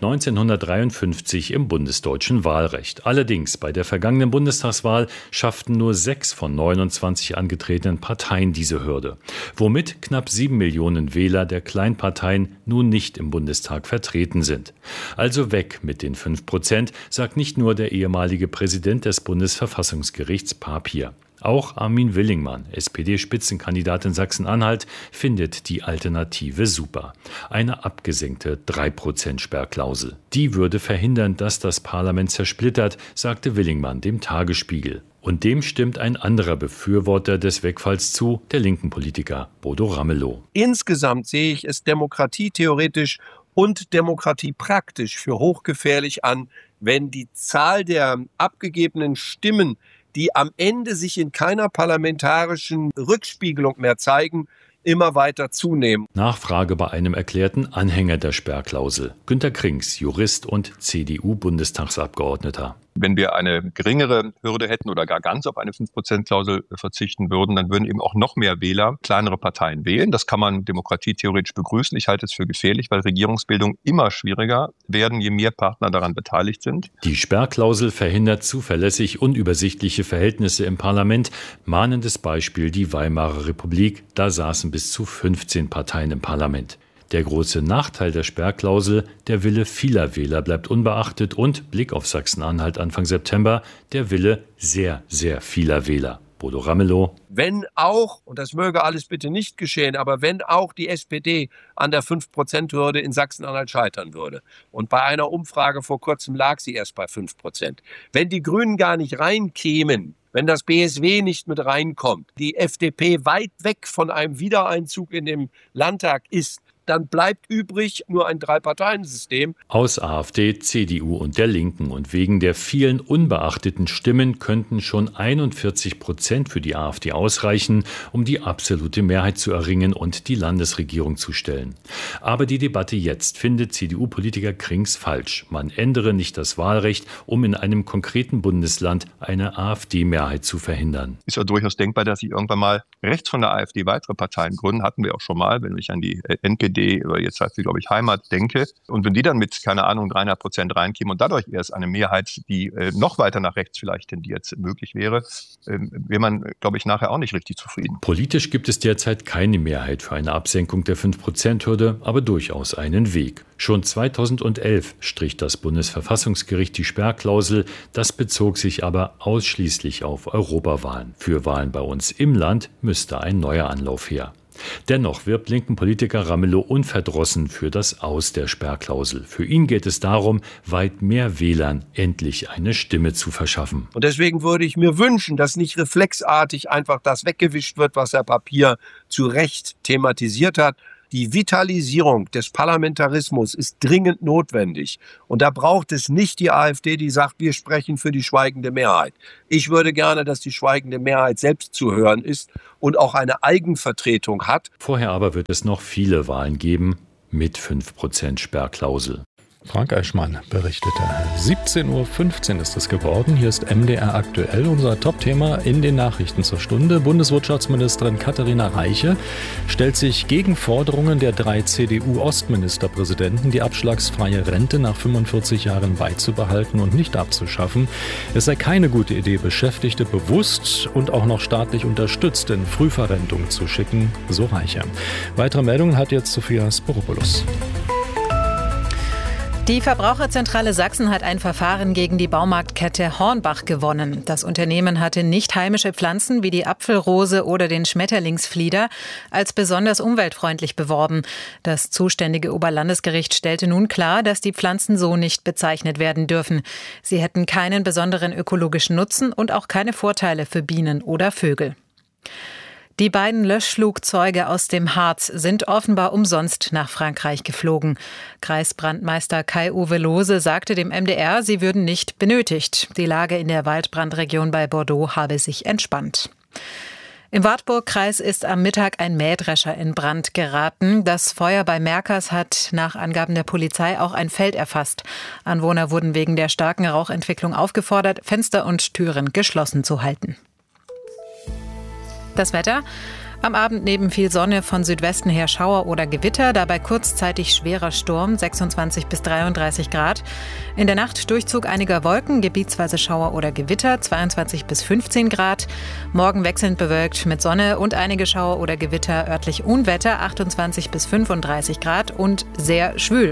1953 im bundesdeutschen Wahlrecht. Allerdings bei der vergangenen Bundestagswahl schafften nur 6 von 29 angetretenen Parteien diese Hürde, womit knapp 7 Millionen Wähler der Kleinparteien nun nicht im Bundestag vertreten sind. Also weg mit den 5%, sagt nicht nur der ehemalige Präsident des Bundesverfassungsgerichts Papier. Auch Armin Willingmann, SPD-Spitzenkandidat in Sachsen-Anhalt, findet die Alternative super. Eine abgesenkte 3%-Sperrklausel. Die würde verhindern, dass das Parlament zersplittert, sagte Willingmann dem Tagesspiegel. Und dem stimmt ein anderer Befürworter des Wegfalls zu, der linken Politiker Bodo Ramelow. Insgesamt sehe ich es demokratietheoretisch und demokratiepraktisch für hochgefährlich an, wenn die Zahl der abgegebenen Stimmen, die am Ende sich in keiner parlamentarischen Rückspiegelung mehr zeigen, immer weiter zunehmen. Nachfrage bei einem erklärten Anhänger der Sperrklausel. Günter Krings, Jurist und CDU-Bundestagsabgeordneter. Wenn wir eine geringere Hürde hätten oder gar ganz auf eine 5%-Klausel verzichten würden, dann würden eben auch noch mehr Wähler kleinere Parteien wählen. Das kann man demokratietheoretisch begrüßen. Ich halte es für gefährlich, weil Regierungsbildung immer schwieriger werden, je mehr Partner daran beteiligt sind. Die Sperrklausel verhindert zuverlässig unübersichtliche Verhältnisse im Parlament. Mahnendes Beispiel die Weimarer Republik. Da saßen bis zu 15 Parteien im Parlament. Der große Nachteil der Sperrklausel, der Wille vieler Wähler bleibt unbeachtet und, Blick auf Sachsen-Anhalt Anfang September, der Wille sehr, sehr vieler Wähler. Bodo Ramelow. Wenn auch, und das möge alles bitte nicht geschehen, aber wenn auch die SPD an der 5%-Hürde in Sachsen-Anhalt scheitern würde, und bei einer Umfrage vor kurzem lag sie erst bei 5%, wenn die Grünen gar nicht reinkämen, wenn das BSW nicht mit reinkommt, die FDP weit weg von einem Wiedereinzug in den Landtag ist, dann bleibt übrig nur ein Drei-Parteien-System. Aus AfD, CDU und der Linken. Und wegen der vielen unbeachteten Stimmen könnten schon 41% für die AfD ausreichen, um die absolute Mehrheit zu erringen und die Landesregierung zu stellen. Aber die Debatte jetzt findet CDU-Politiker Krings falsch. Man ändere nicht das Wahlrecht, um in einem konkreten Bundesland eine AfD-Mehrheit zu verhindern. Ist ja durchaus denkbar, dass sich irgendwann mal rechts von der AfD weitere Parteien gründen. Hatten wir auch schon mal, wenn ich an die NPD oder jetzt heißt sie, glaube ich, Heimat denke. Und wenn die dann mit, keine Ahnung, 300% reinkämen und dadurch erst eine Mehrheit, die noch weiter nach rechts vielleicht tendiert, möglich wäre, wäre man, glaube ich, nachher auch nicht richtig zufrieden. Politisch gibt es derzeit keine Mehrheit für eine Absenkung der 5%-Hürde, aber durchaus einen Weg. Schon 2011 strich das Bundesverfassungsgericht die Sperrklausel. Das bezog sich aber ausschließlich auf Europawahlen. Für Wahlen bei uns im Land müsste ein neuer Anlauf her. Dennoch wirbt linken Politiker Ramelow unverdrossen für das Aus der Sperrklausel. Für ihn geht es darum, weit mehr Wählern endlich eine Stimme zu verschaffen. Und deswegen würde ich mir wünschen, dass nicht reflexartig einfach das weggewischt wird, was Herr Papier zu Recht thematisiert hat. Die Vitalisierung des Parlamentarismus ist dringend notwendig. Und da braucht es nicht die AfD, die sagt, wir sprechen für die schweigende Mehrheit. Ich würde gerne, dass die schweigende Mehrheit selbst zu hören ist und auch eine Eigenvertretung hat. Vorher aber wird es noch viele Wahlen geben mit 5% Sperrklausel. Frank Eichmann berichtete. 17.15 Uhr ist es geworden. Hier ist MDR aktuell, unser Top-Thema in den Nachrichten zur Stunde. Bundeswirtschaftsministerin Katharina Reiche stellt sich gegen Forderungen der 3 CDU-Ostministerpräsidenten, die abschlagsfreie Rente nach 45 Jahren beizubehalten und nicht abzuschaffen. Es sei keine gute Idee, Beschäftigte bewusst und auch noch staatlich unterstützt in Frühverrentung zu schicken, so Reiche. Weitere Meldungen hat jetzt Sophia Sporopoulos. Die Verbraucherzentrale Sachsen hat ein Verfahren gegen die Baumarktkette Hornbach gewonnen. Das Unternehmen hatte nicht heimische Pflanzen wie die Apfelrose oder den Schmetterlingsflieder als besonders umweltfreundlich beworben. Das zuständige Oberlandesgericht stellte nun klar, dass die Pflanzen so nicht bezeichnet werden dürfen. Sie hätten keinen besonderen ökologischen Nutzen und auch keine Vorteile für Bienen oder Vögel. Die beiden Löschflugzeuge aus dem Harz sind offenbar umsonst nach Frankreich geflogen. Kreisbrandmeister Kai-Uwe Lohse sagte dem MDR, sie würden nicht benötigt. Die Lage in der Waldbrandregion bei Bordeaux habe sich entspannt. Im Wartburgkreis ist am Mittag ein Mähdrescher in Brand geraten. Das Feuer bei Merkers hat nach Angaben der Polizei auch ein Feld erfasst. Anwohner wurden wegen der starken Rauchentwicklung aufgefordert, Fenster und Türen geschlossen zu halten. Das Wetter. Am Abend neben viel Sonne von Südwesten her Schauer oder Gewitter, dabei kurzzeitig schwerer Sturm, 26 bis 33 Grad. In der Nacht Durchzug einiger Wolken, gebietsweise Schauer oder Gewitter, 22 bis 15 Grad. Morgen wechselnd bewölkt mit Sonne und einige Schauer oder Gewitter, örtlich Unwetter, 28 bis 35 Grad und sehr schwül.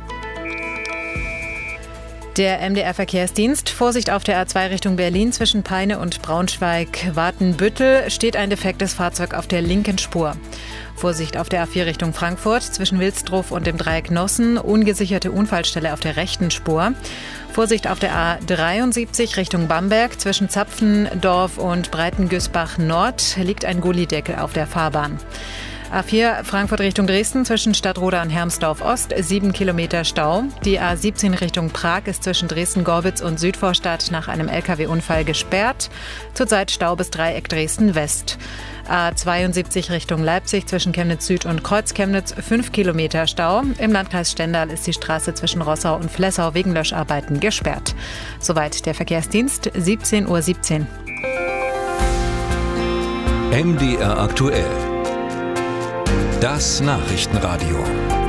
Der MDR-Verkehrsdienst. Vorsicht auf der A2 Richtung Berlin zwischen Peine und Braunschweig-Watenbüttel steht ein defektes Fahrzeug auf der linken Spur. Vorsicht auf der A4 Richtung Frankfurt zwischen Wilsdruff und dem Dreieck Nossen. Ungesicherte Unfallstelle auf der rechten Spur. Vorsicht auf der A73 Richtung Bamberg zwischen Zapfendorf und Breitengüßbach Nord liegt ein Gullideckel auf der Fahrbahn. A4 Frankfurt Richtung Dresden zwischen Stadtroda und Hermsdorf Ost 7 Kilometer Stau. Die A17 Richtung Prag ist zwischen Dresden-Gorbitz und Südvorstadt nach einem LKW-Unfall gesperrt. Zurzeit Stau bis Dreieck Dresden West. A72 Richtung Leipzig zwischen Chemnitz Süd und Kreuz-Chemnitz 5 Kilometer Stau. Im Landkreis Stendal ist die Straße zwischen Rossau und Flessau wegen Löscharbeiten gesperrt. Soweit der Verkehrsdienst, 17:17 Uhr. MDR aktuell. Das Nachrichtenradio.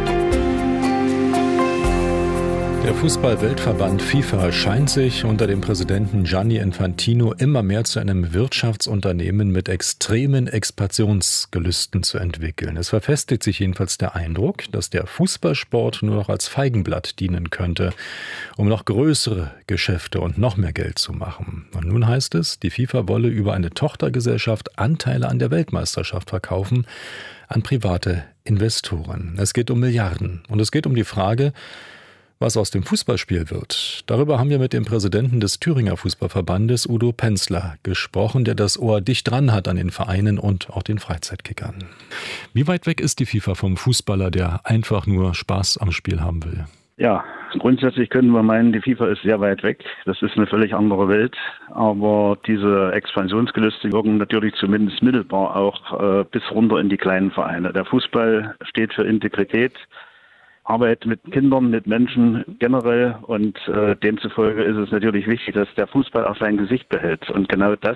Der Fußball-Weltverband FIFA scheint sich unter dem Präsidenten Gianni Infantino immer mehr zu einem Wirtschaftsunternehmen mit extremen Expansionsgelüsten zu entwickeln. Es verfestigt sich jedenfalls der Eindruck, dass der Fußballsport nur noch als Feigenblatt dienen könnte, um noch größere Geschäfte und noch mehr Geld zu machen. Und nun heißt es, die FIFA wolle über eine Tochtergesellschaft Anteile an der Weltmeisterschaft verkaufen an private Investoren. Es geht um Milliarden und es geht um die Frage, Was aus dem Fußballspiel wird, darüber haben wir mit dem Präsidenten des Thüringer Fußballverbandes, Udo Penzler, gesprochen, der das Ohr dicht dran hat an den Vereinen und auch den Freizeitkickern. Wie weit weg ist die FIFA vom Fußballer, der einfach nur Spaß am Spiel haben will? Ja, grundsätzlich können wir meinen, die FIFA ist sehr weit weg. Das ist eine völlig andere Welt. Aber diese Expansionsgelüste wirken natürlich zumindest mittelbar auch bis runter in die kleinen Vereine. Der Fußball steht für Integrität, Arbeit mit Kindern, mit Menschen generell, und demzufolge ist es natürlich wichtig, dass der Fußball auch sein Gesicht behält. Und genau das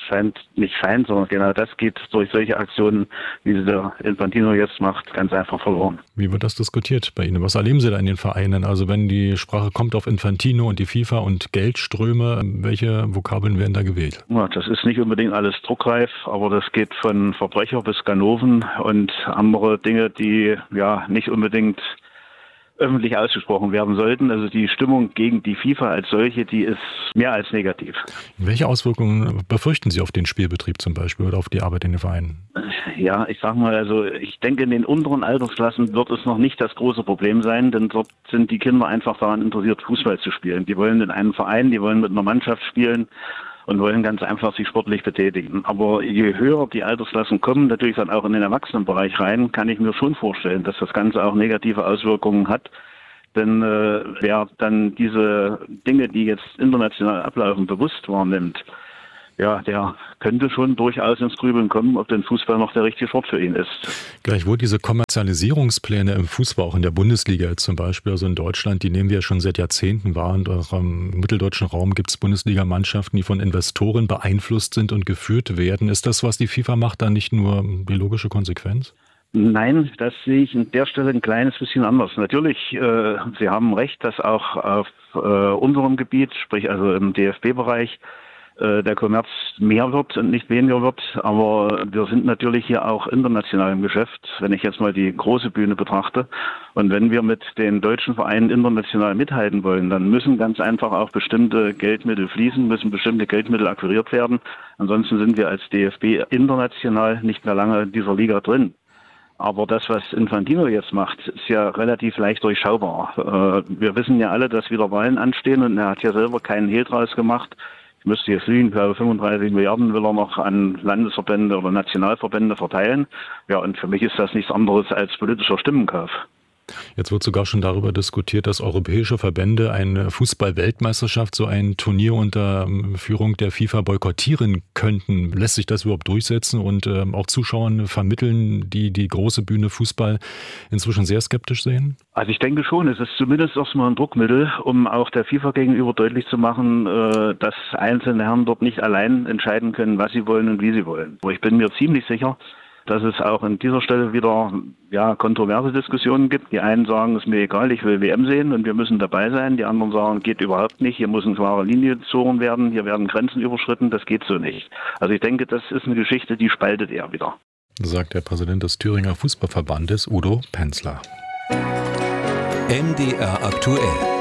sondern genau das geht durch solche Aktionen, wie sie der Infantino jetzt macht, ganz einfach verloren. Wie wird das diskutiert bei Ihnen? Was erleben Sie da in den Vereinen? Also wenn die Sprache kommt auf Infantino und die FIFA und Geldströme, welche Vokabeln werden da gewählt? Ja, das ist nicht unbedingt alles druckreif, aber das geht von Verbrecher bis Ganoven und andere Dinge, die ja nicht unbedingt öffentlich ausgesprochen werden sollten. Also die Stimmung gegen die FIFA als solche, die ist mehr als negativ. Welche Auswirkungen befürchten Sie auf den Spielbetrieb zum Beispiel oder auf die Arbeit in den Vereinen? Ja, ich sag mal, also ich denke, in den unteren Altersklassen wird es noch nicht das große Problem sein, denn dort sind die Kinder einfach daran interessiert, Fußball zu spielen. Die wollen in einem Verein, die wollen mit einer Mannschaft spielen und wollen ganz einfach sich sportlich betätigen. Aber je höher die Altersklassen kommen, natürlich dann auch in den Erwachsenenbereich rein, kann ich mir schon vorstellen, dass das Ganze auch negative Auswirkungen hat. Denn wer dann diese Dinge, die jetzt international ablaufen, bewusst wahrnimmt, ja, der könnte schon durchaus ins Grübeln kommen, ob denn Fußball noch der richtige Sport für ihn ist. Gleichwohl diese Kommerzialisierungspläne im Fußball, auch in der Bundesliga jetzt zum Beispiel, also in Deutschland, die nehmen wir ja schon seit Jahrzehnten wahr. Und auch im mitteldeutschen Raum gibt es Bundesligamannschaften, die von Investoren beeinflusst sind und geführt werden. Ist das, was die FIFA macht, dann nicht nur die logische Konsequenz? Nein, das sehe ich an der Stelle ein kleines bisschen anders. Natürlich, Sie haben recht, dass auch auf unserem Gebiet, sprich also im DFB-Bereich, der Kommerz mehr wird und nicht weniger wird. Aber wir sind natürlich hier auch international im Geschäft, wenn ich jetzt mal die große Bühne betrachte. Und wenn wir mit den deutschen Vereinen international mithalten wollen, dann müssen ganz einfach auch bestimmte Geldmittel fließen, müssen bestimmte Geldmittel akquiriert werden. Ansonsten sind wir als DFB international nicht mehr lange in dieser Liga drin. Aber das, was Infantino jetzt macht, ist ja relativ leicht durchschaubar. Wir wissen ja alle, dass wieder Wahlen anstehen, und er hat ja selber keinen Hehl draus gemacht. Ich müsste jetzt lügen, ich glaube 35 Milliarden will er noch an Landesverbände oder Nationalverbände verteilen. Ja, und für mich ist das nichts anderes als politischer Stimmenkauf. Jetzt wird sogar schon darüber diskutiert, dass europäische Verbände eine Fußball-Weltmeisterschaft, so ein Turnier unter Führung der FIFA boykottieren könnten. Lässt sich das überhaupt durchsetzen und auch Zuschauern vermitteln, die die große Bühne Fußball inzwischen sehr skeptisch sehen? Also ich denke schon, es ist zumindest erstmal ein Druckmittel, um auch der FIFA gegenüber deutlich zu machen, dass einzelne Herren dort nicht allein entscheiden können, was sie wollen und wie sie wollen. Aber ich bin mir ziemlich sicher, dass es auch an dieser Stelle wieder kontroverse Diskussionen gibt. Die einen sagen, es ist mir egal, ich will WM sehen und wir müssen dabei sein. Die anderen sagen, geht überhaupt nicht, hier muss eine klare Linie gezogen werden, hier werden Grenzen überschritten, das geht so nicht. Also ich denke, das ist eine Geschichte, die spaltet eher wieder. Sagt der Präsident des Thüringer Fußballverbandes, Udo Penzler. MDR aktuell.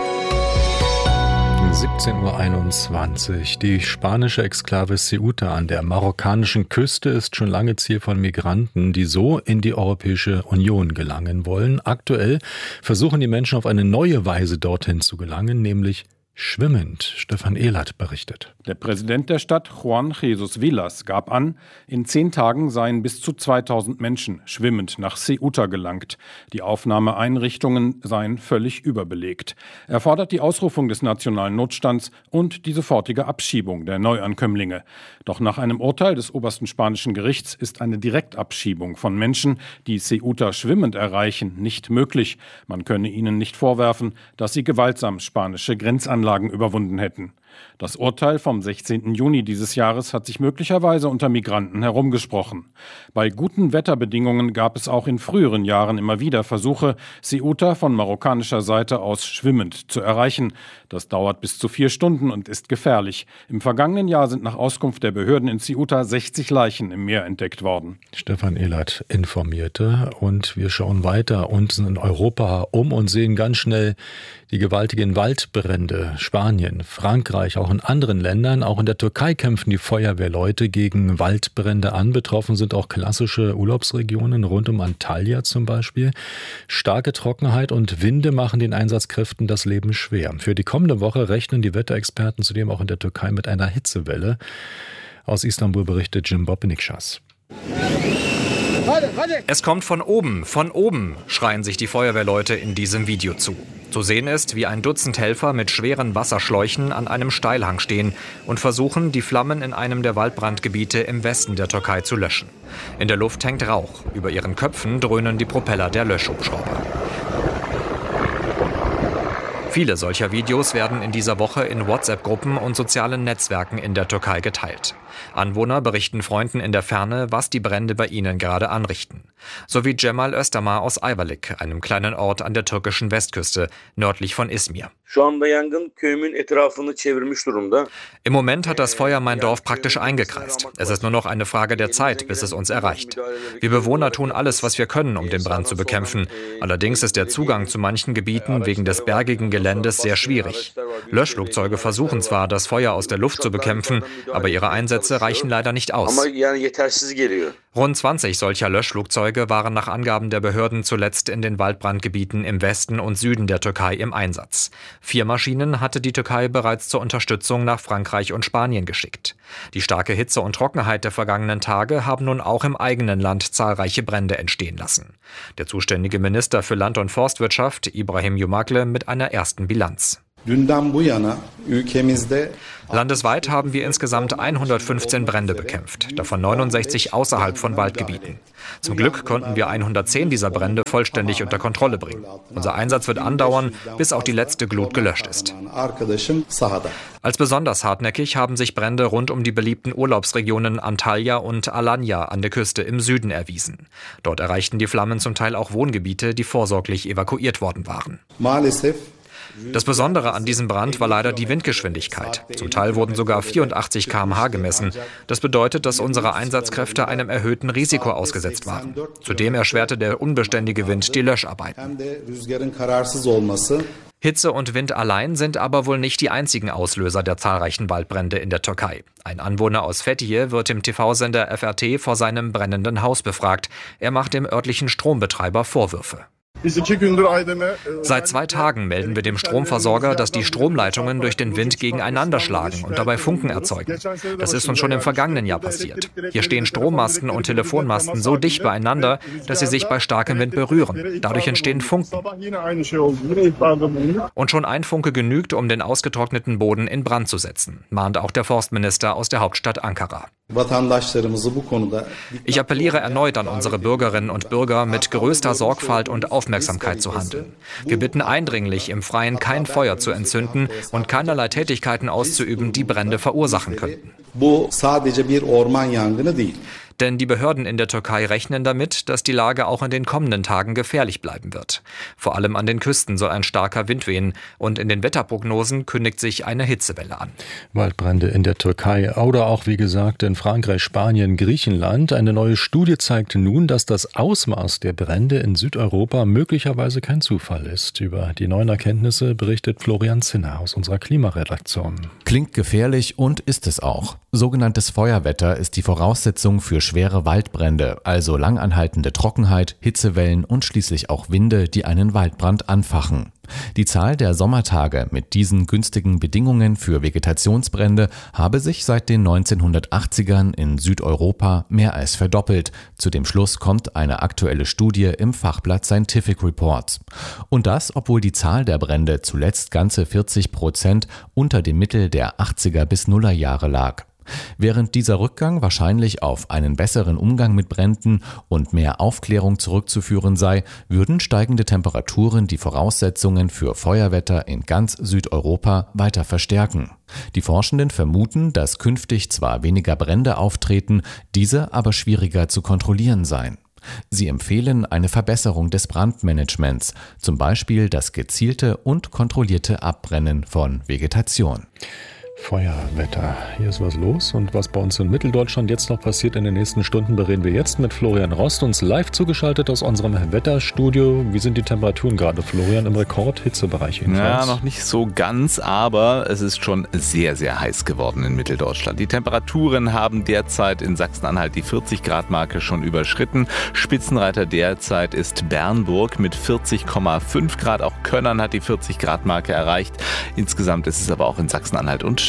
17:21 Uhr. Die spanische Exklave Ceuta an der marokkanischen Küste ist schon lange Ziel von Migranten, die so in die Europäische Union gelangen wollen. Aktuell versuchen die Menschen auf eine neue Weise dorthin zu gelangen, nämlich schwimmend. Stefan Ehlert berichtet. Der Präsident der Stadt, Juan Jesus Villas, gab an, in 10 Tagen seien bis zu 2000 Menschen schwimmend nach Ceuta gelangt. Die Aufnahmeeinrichtungen seien völlig überbelegt. Er fordert die Ausrufung des nationalen Notstands und die sofortige Abschiebung der Neuankömmlinge. Doch nach einem Urteil des obersten spanischen Gerichts ist eine Direktabschiebung von Menschen, die Ceuta schwimmend erreichen, nicht möglich. Man könne ihnen nicht vorwerfen, dass sie gewaltsam spanische Grenzanlagen überwunden hätten. Das Urteil vom 16. Juni dieses Jahres hat sich möglicherweise unter Migranten herumgesprochen. Bei guten Wetterbedingungen gab es auch in früheren Jahren immer wieder Versuche, Ceuta von marokkanischer Seite aus schwimmend zu erreichen. Das dauert bis zu 4 Stunden und ist gefährlich. Im vergangenen Jahr sind nach Auskunft der Behörden in Ceuta 60 Leichen im Meer entdeckt worden. Stefan Ehlert informierte und wir schauen weiter uns in Europa um und sehen ganz schnell die gewaltigen Waldbrände. Spanien, Frankreich Frankreich, auch in anderen Ländern. Auch in der Türkei kämpfen die Feuerwehrleute gegen Waldbrände an. Betroffen sind auch klassische Urlaubsregionen rund um Antalya zum Beispiel. Starke Trockenheit und Winde machen den Einsatzkräften das Leben schwer. Für die kommende Woche rechnen die Wetterexperten zudem auch in der Türkei mit einer Hitzewelle. Aus Istanbul berichtet Jim Bob-Nikschas. Es kommt von oben, schreien sich die Feuerwehrleute in diesem Video zu. Zu sehen ist, wie ein Dutzend Helfer mit schweren Wasserschläuchen an einem Steilhang stehen und versuchen, die Flammen in einem der Waldbrandgebiete im Westen der Türkei zu löschen. In der Luft hängt Rauch. Über ihren Köpfen dröhnen die Propeller der Löschhubschrauber. Viele solcher Videos werden in dieser Woche in WhatsApp-Gruppen und sozialen Netzwerken in der Türkei geteilt. Anwohner berichten Freunden in der Ferne, was die Brände bei ihnen gerade anrichten. So wie Cemal Özdamar aus Ayvalık, einem kleinen Ort an der türkischen Westküste, nördlich von Izmir. Im Moment hat das Feuer mein Dorf praktisch eingekreist. Es ist nur noch eine Frage der Zeit, bis es uns erreicht. Wir Bewohner tun alles, was wir können, um den Brand zu bekämpfen. Allerdings ist der Zugang zu manchen Gebieten wegen des bergigen Geländes sehr schwierig. Löschflugzeuge versuchen zwar, das Feuer aus der Luft zu bekämpfen, aber ihre Einsätze reichen leider nicht aus. Rund 20 solcher Löschflugzeuge waren nach Angaben der Behörden zuletzt in den Waldbrandgebieten im Westen und Süden der Türkei im Einsatz. 4 Maschinen hatte die Türkei bereits zur Unterstützung nach Frankreich und Spanien geschickt. Die starke Hitze und Trockenheit der vergangenen Tage haben nun auch im eigenen Land zahlreiche Brände entstehen lassen. Der zuständige Minister für Land- und Forstwirtschaft, Ibrahim Yumakle, mit einer ersten Bilanz. Landesweit haben wir insgesamt 115 Brände bekämpft, davon 69 außerhalb von Waldgebieten. Zum Glück konnten wir 110 dieser Brände vollständig unter Kontrolle bringen. Unser Einsatz wird andauern, bis auch die letzte Glut gelöscht ist. Als besonders hartnäckig haben sich Brände rund um die beliebten Urlaubsregionen Antalya und Alanya an der Küste im Süden erwiesen. Dort erreichten die Flammen zum Teil auch Wohngebiete, die vorsorglich evakuiert worden waren. Das Besondere an diesem Brand war leider die Windgeschwindigkeit. Zum Teil wurden sogar 84 km/h gemessen. Das bedeutet, dass unsere Einsatzkräfte einem erhöhten Risiko ausgesetzt waren. Zudem erschwerte der unbeständige Wind die Löscharbeiten. Hitze und Wind allein sind aber wohl nicht die einzigen Auslöser der zahlreichen Waldbrände in der Türkei. Ein Anwohner aus Fethiye wird im TV-Sender FRT vor seinem brennenden Haus befragt. Er macht dem örtlichen Strombetreiber Vorwürfe. Seit 2 Tagen melden wir dem Stromversorger, dass die Stromleitungen durch den Wind gegeneinander schlagen und dabei Funken erzeugen. Das ist uns schon im vergangenen Jahr passiert. Hier stehen Strommasten und Telefonmasten so dicht beieinander, dass sie sich bei starkem Wind berühren. Dadurch entstehen Funken. Und schon ein Funke genügt, um den ausgetrockneten Boden in Brand zu setzen, mahnt auch der Forstminister aus der Hauptstadt Ankara. Ich appelliere erneut an unsere Bürgerinnen und Bürger, mit größter Sorgfalt und Aufmerksamkeit zu handeln. Wir bitten eindringlich, im Freien kein Feuer zu entzünden und keinerlei Tätigkeiten auszuüben, die Brände verursachen könnten. Denn die Behörden in der Türkei rechnen damit, dass die Lage auch in den kommenden Tagen gefährlich bleiben wird. Vor allem an den Küsten soll ein starker Wind wehen und in den Wetterprognosen kündigt sich eine Hitzewelle an. Waldbrände in der Türkei oder auch, wie gesagt, in Frankreich, Spanien, Griechenland. Eine neue Studie zeigt nun, dass das Ausmaß der Brände in Südeuropa möglicherweise kein Zufall ist. Über die neuen Erkenntnisse berichtet Florian Zinner aus unserer Klimaredaktion. Klingt gefährlich und ist es auch. Sogenanntes Feuerwetter ist die Voraussetzung für schwere Waldbrände, also langanhaltende Trockenheit, Hitzewellen und schließlich auch Winde, die einen Waldbrand anfachen. Die Zahl der Sommertage mit diesen günstigen Bedingungen für Vegetationsbrände habe sich seit den 1980ern in Südeuropa mehr als verdoppelt. Zu dem Schluss kommt eine aktuelle Studie im Fachblatt Scientific Reports. Und das, obwohl die Zahl der Brände zuletzt ganze 40% unter dem Mittel der 80er bis Nullerjahre lag. Während dieser Rückgang wahrscheinlich auf einen besseren Umgang mit Bränden und mehr Aufklärung zurückzuführen sei, würden steigende Temperaturen die Voraussetzungen für Feuerwetter in ganz Südeuropa weiter verstärken. Die Forschenden vermuten, dass künftig zwar weniger Brände auftreten, diese aber schwieriger zu kontrollieren seien. Sie empfehlen eine Verbesserung des Brandmanagements, zum Beispiel das gezielte und kontrollierte Abbrennen von Vegetation. Feuerwetter. Hier ist was los und was bei uns in Mitteldeutschland jetzt noch passiert in den nächsten Stunden, bereden wir jetzt mit Florian Rost, uns live zugeschaltet aus unserem Wetterstudio. Wie sind die Temperaturen gerade, Florian, im Rekordhitzebereich jedenfalls? Ja, noch nicht so ganz, aber es ist schon sehr, sehr heiß geworden in Mitteldeutschland. Die Temperaturen haben derzeit in Sachsen-Anhalt die 40-Grad-Marke schon überschritten. Spitzenreiter derzeit ist Bernburg mit 40,5 Grad. Auch Könnern hat die 40-Grad-Marke erreicht. Insgesamt ist es aber auch in Sachsen-Anhalt und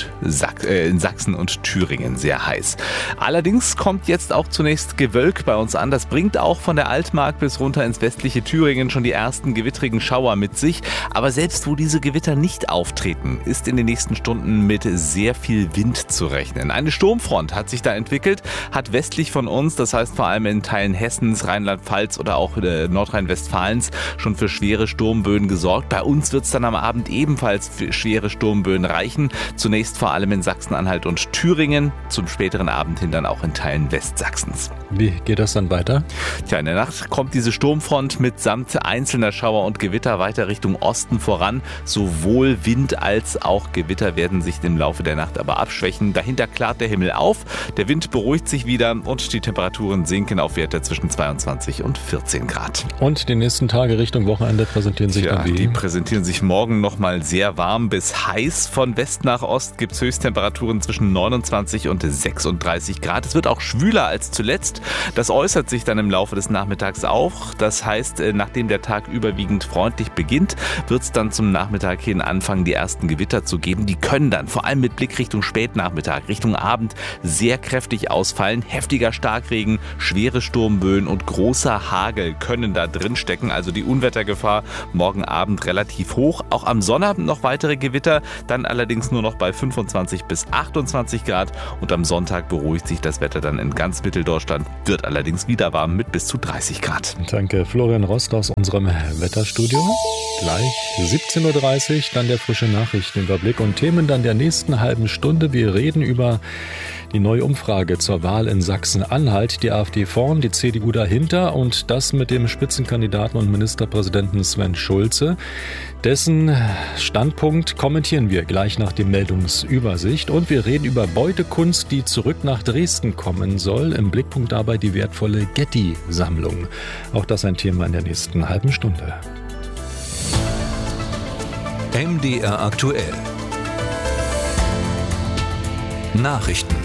in Sachsen und Thüringen sehr heiß. Allerdings kommt jetzt auch zunächst Gewölk bei uns an. Das bringt auch von der Altmark bis runter ins westliche Thüringen schon die ersten gewittrigen Schauer mit sich. Aber selbst wo diese Gewitter nicht auftreten, ist in den nächsten Stunden mit sehr viel Wind zu rechnen. Eine Sturmfront hat sich da entwickelt, hat westlich von uns, das heißt vor allem in Teilen Hessens, Rheinland-Pfalz oder auch Nordrhein-Westfalens, schon für schwere Sturmböen gesorgt. Bei uns wird es dann am Abend ebenfalls für schwere Sturmböen reichen. Zunächst vor allem in Sachsen-Anhalt und Thüringen, zum späteren Abend hin dann auch in Teilen Westsachsens. Wie geht das dann weiter? Tja, in der Nacht kommt diese Sturmfront mitsamt einzelner Schauer und Gewitter weiter Richtung Osten voran. Sowohl Wind als auch Gewitter werden sich im Laufe der Nacht aber abschwächen. Dahinter klart der Himmel auf, der Wind beruhigt sich wieder und die Temperaturen sinken auf Werte zwischen 22 und 14 Grad. Und die nächsten Tage Richtung Wochenende präsentieren sich dann wie? Die präsentieren sich morgen nochmal sehr warm bis heiß. Von West nach Ost gibt es Höchsttemperaturen zwischen 29 und 36 Grad. Es wird auch schwüler als zuletzt. Das äußert sich dann im Laufe des Nachmittags auch. Das heißt, nachdem der Tag überwiegend freundlich beginnt, wird es dann zum Nachmittag hin anfangen, die ersten Gewitter zu geben. Die können dann vor allem mit Blick Richtung Spätnachmittag, Richtung Abend sehr kräftig ausfallen. Heftiger Starkregen, schwere Sturmböen und großer Hagel können da drin stecken. Also die Unwettergefahr morgen Abend relativ hoch. Auch am Sonnabend noch weitere Gewitter, dann allerdings nur noch bei 25 bis 28 Grad. Und am Sonntag beruhigt sich das Wetter dann in ganz Mitteldeutschland, wird allerdings wieder warm mit bis zu 30 Grad. Danke, Florian Rost aus unserem Wetterstudio. Gleich 17.30 Uhr, dann der frische Nachrichtenüberblick und Themen dann der nächsten halben Stunde. Wir reden über die neue Umfrage zur Wahl in Sachsen-Anhalt. Die AfD vorn, die CDU dahinter und das mit dem Spitzenkandidaten und Ministerpräsidenten Sven Schulze. Dessen Standpunkt kommentieren wir gleich nach der Meldungsübersicht. Und wir reden über Beutekunst, die zurück nach Dresden kommen soll. Im Blickpunkt dabei die wertvolle Getty-Sammlung. Auch das ein Thema in der nächsten halben Stunde. MDR aktuell. Nachrichten.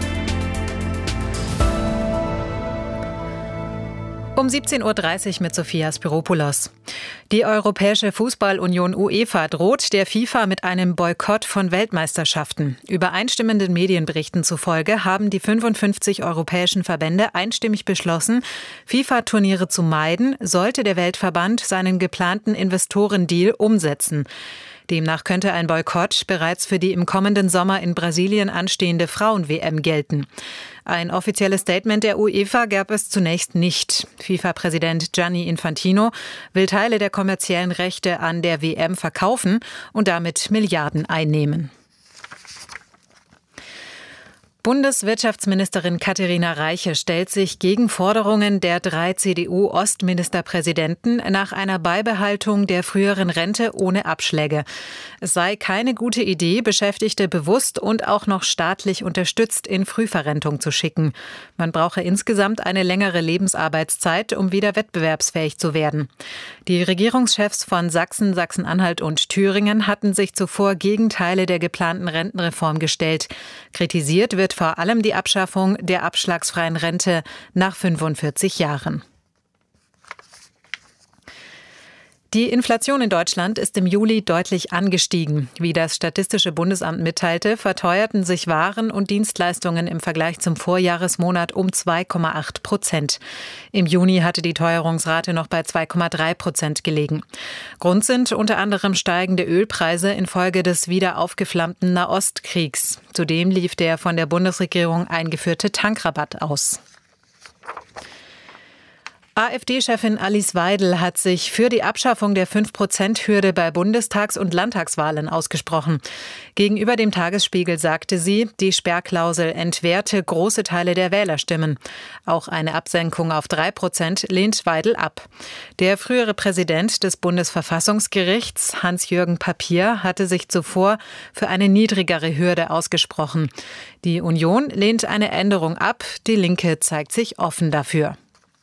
Um 17.30 Uhr mit Sophia Spiropoulos. Die Europäische Fußballunion UEFA droht der FIFA mit einem Boykott von Weltmeisterschaften. Übereinstimmenden Medienberichten zufolge haben die 55 europäischen Verbände einstimmig beschlossen, FIFA-Turniere zu meiden, sollte der Weltverband seinen geplanten Investorendeal umsetzen. Demnach könnte ein Boykott bereits für die im kommenden Sommer in Brasilien anstehende Frauen-WM gelten. Ein offizielles Statement der UEFA gab es zunächst nicht. FIFA-Präsident Gianni Infantino will Teile der kommerziellen Rechte an der WM verkaufen und damit Milliarden einnehmen. Bundeswirtschaftsministerin Katharina Reiche stellt sich gegen Forderungen der 3 CDU-Ostministerpräsidenten nach einer Beibehaltung der früheren Rente ohne Abschläge. Es sei keine gute Idee, Beschäftigte bewusst und auch noch staatlich unterstützt in Frühverrentung zu schicken. Man brauche insgesamt eine längere Lebensarbeitszeit, um wieder wettbewerbsfähig zu werden. Die Regierungschefs von Sachsen, Sachsen-Anhalt und Thüringen hatten sich zuvor gegen Teile der geplanten Rentenreform gestellt. Kritisiert wird vor allem die Abschaffung der abschlagsfreien Rente nach 45 Jahren. Die Inflation in Deutschland ist im Juli deutlich angestiegen. Wie das Statistische Bundesamt mitteilte, verteuerten sich Waren und Dienstleistungen im Vergleich zum Vorjahresmonat um 2,8%. Im Juni hatte die Teuerungsrate noch bei 2,3% gelegen. Grund sind unter anderem steigende Ölpreise infolge des wieder aufgeflammten Nahostkriegs. Zudem lief der von der Bundesregierung eingeführte Tankrabatt aus. AfD-Chefin Alice Weidel hat sich für die Abschaffung der 5%-Hürde bei Bundestags- und Landtagswahlen ausgesprochen. Gegenüber dem Tagesspiegel sagte sie, die Sperrklausel entwerte große Teile der Wählerstimmen. Auch eine Absenkung auf 3% lehnt Weidel ab. Der frühere Präsident des Bundesverfassungsgerichts, Hans-Jürgen Papier, hatte sich zuvor für eine niedrigere Hürde ausgesprochen. Die Union lehnt eine Änderung ab, die Linke zeigt sich offen dafür.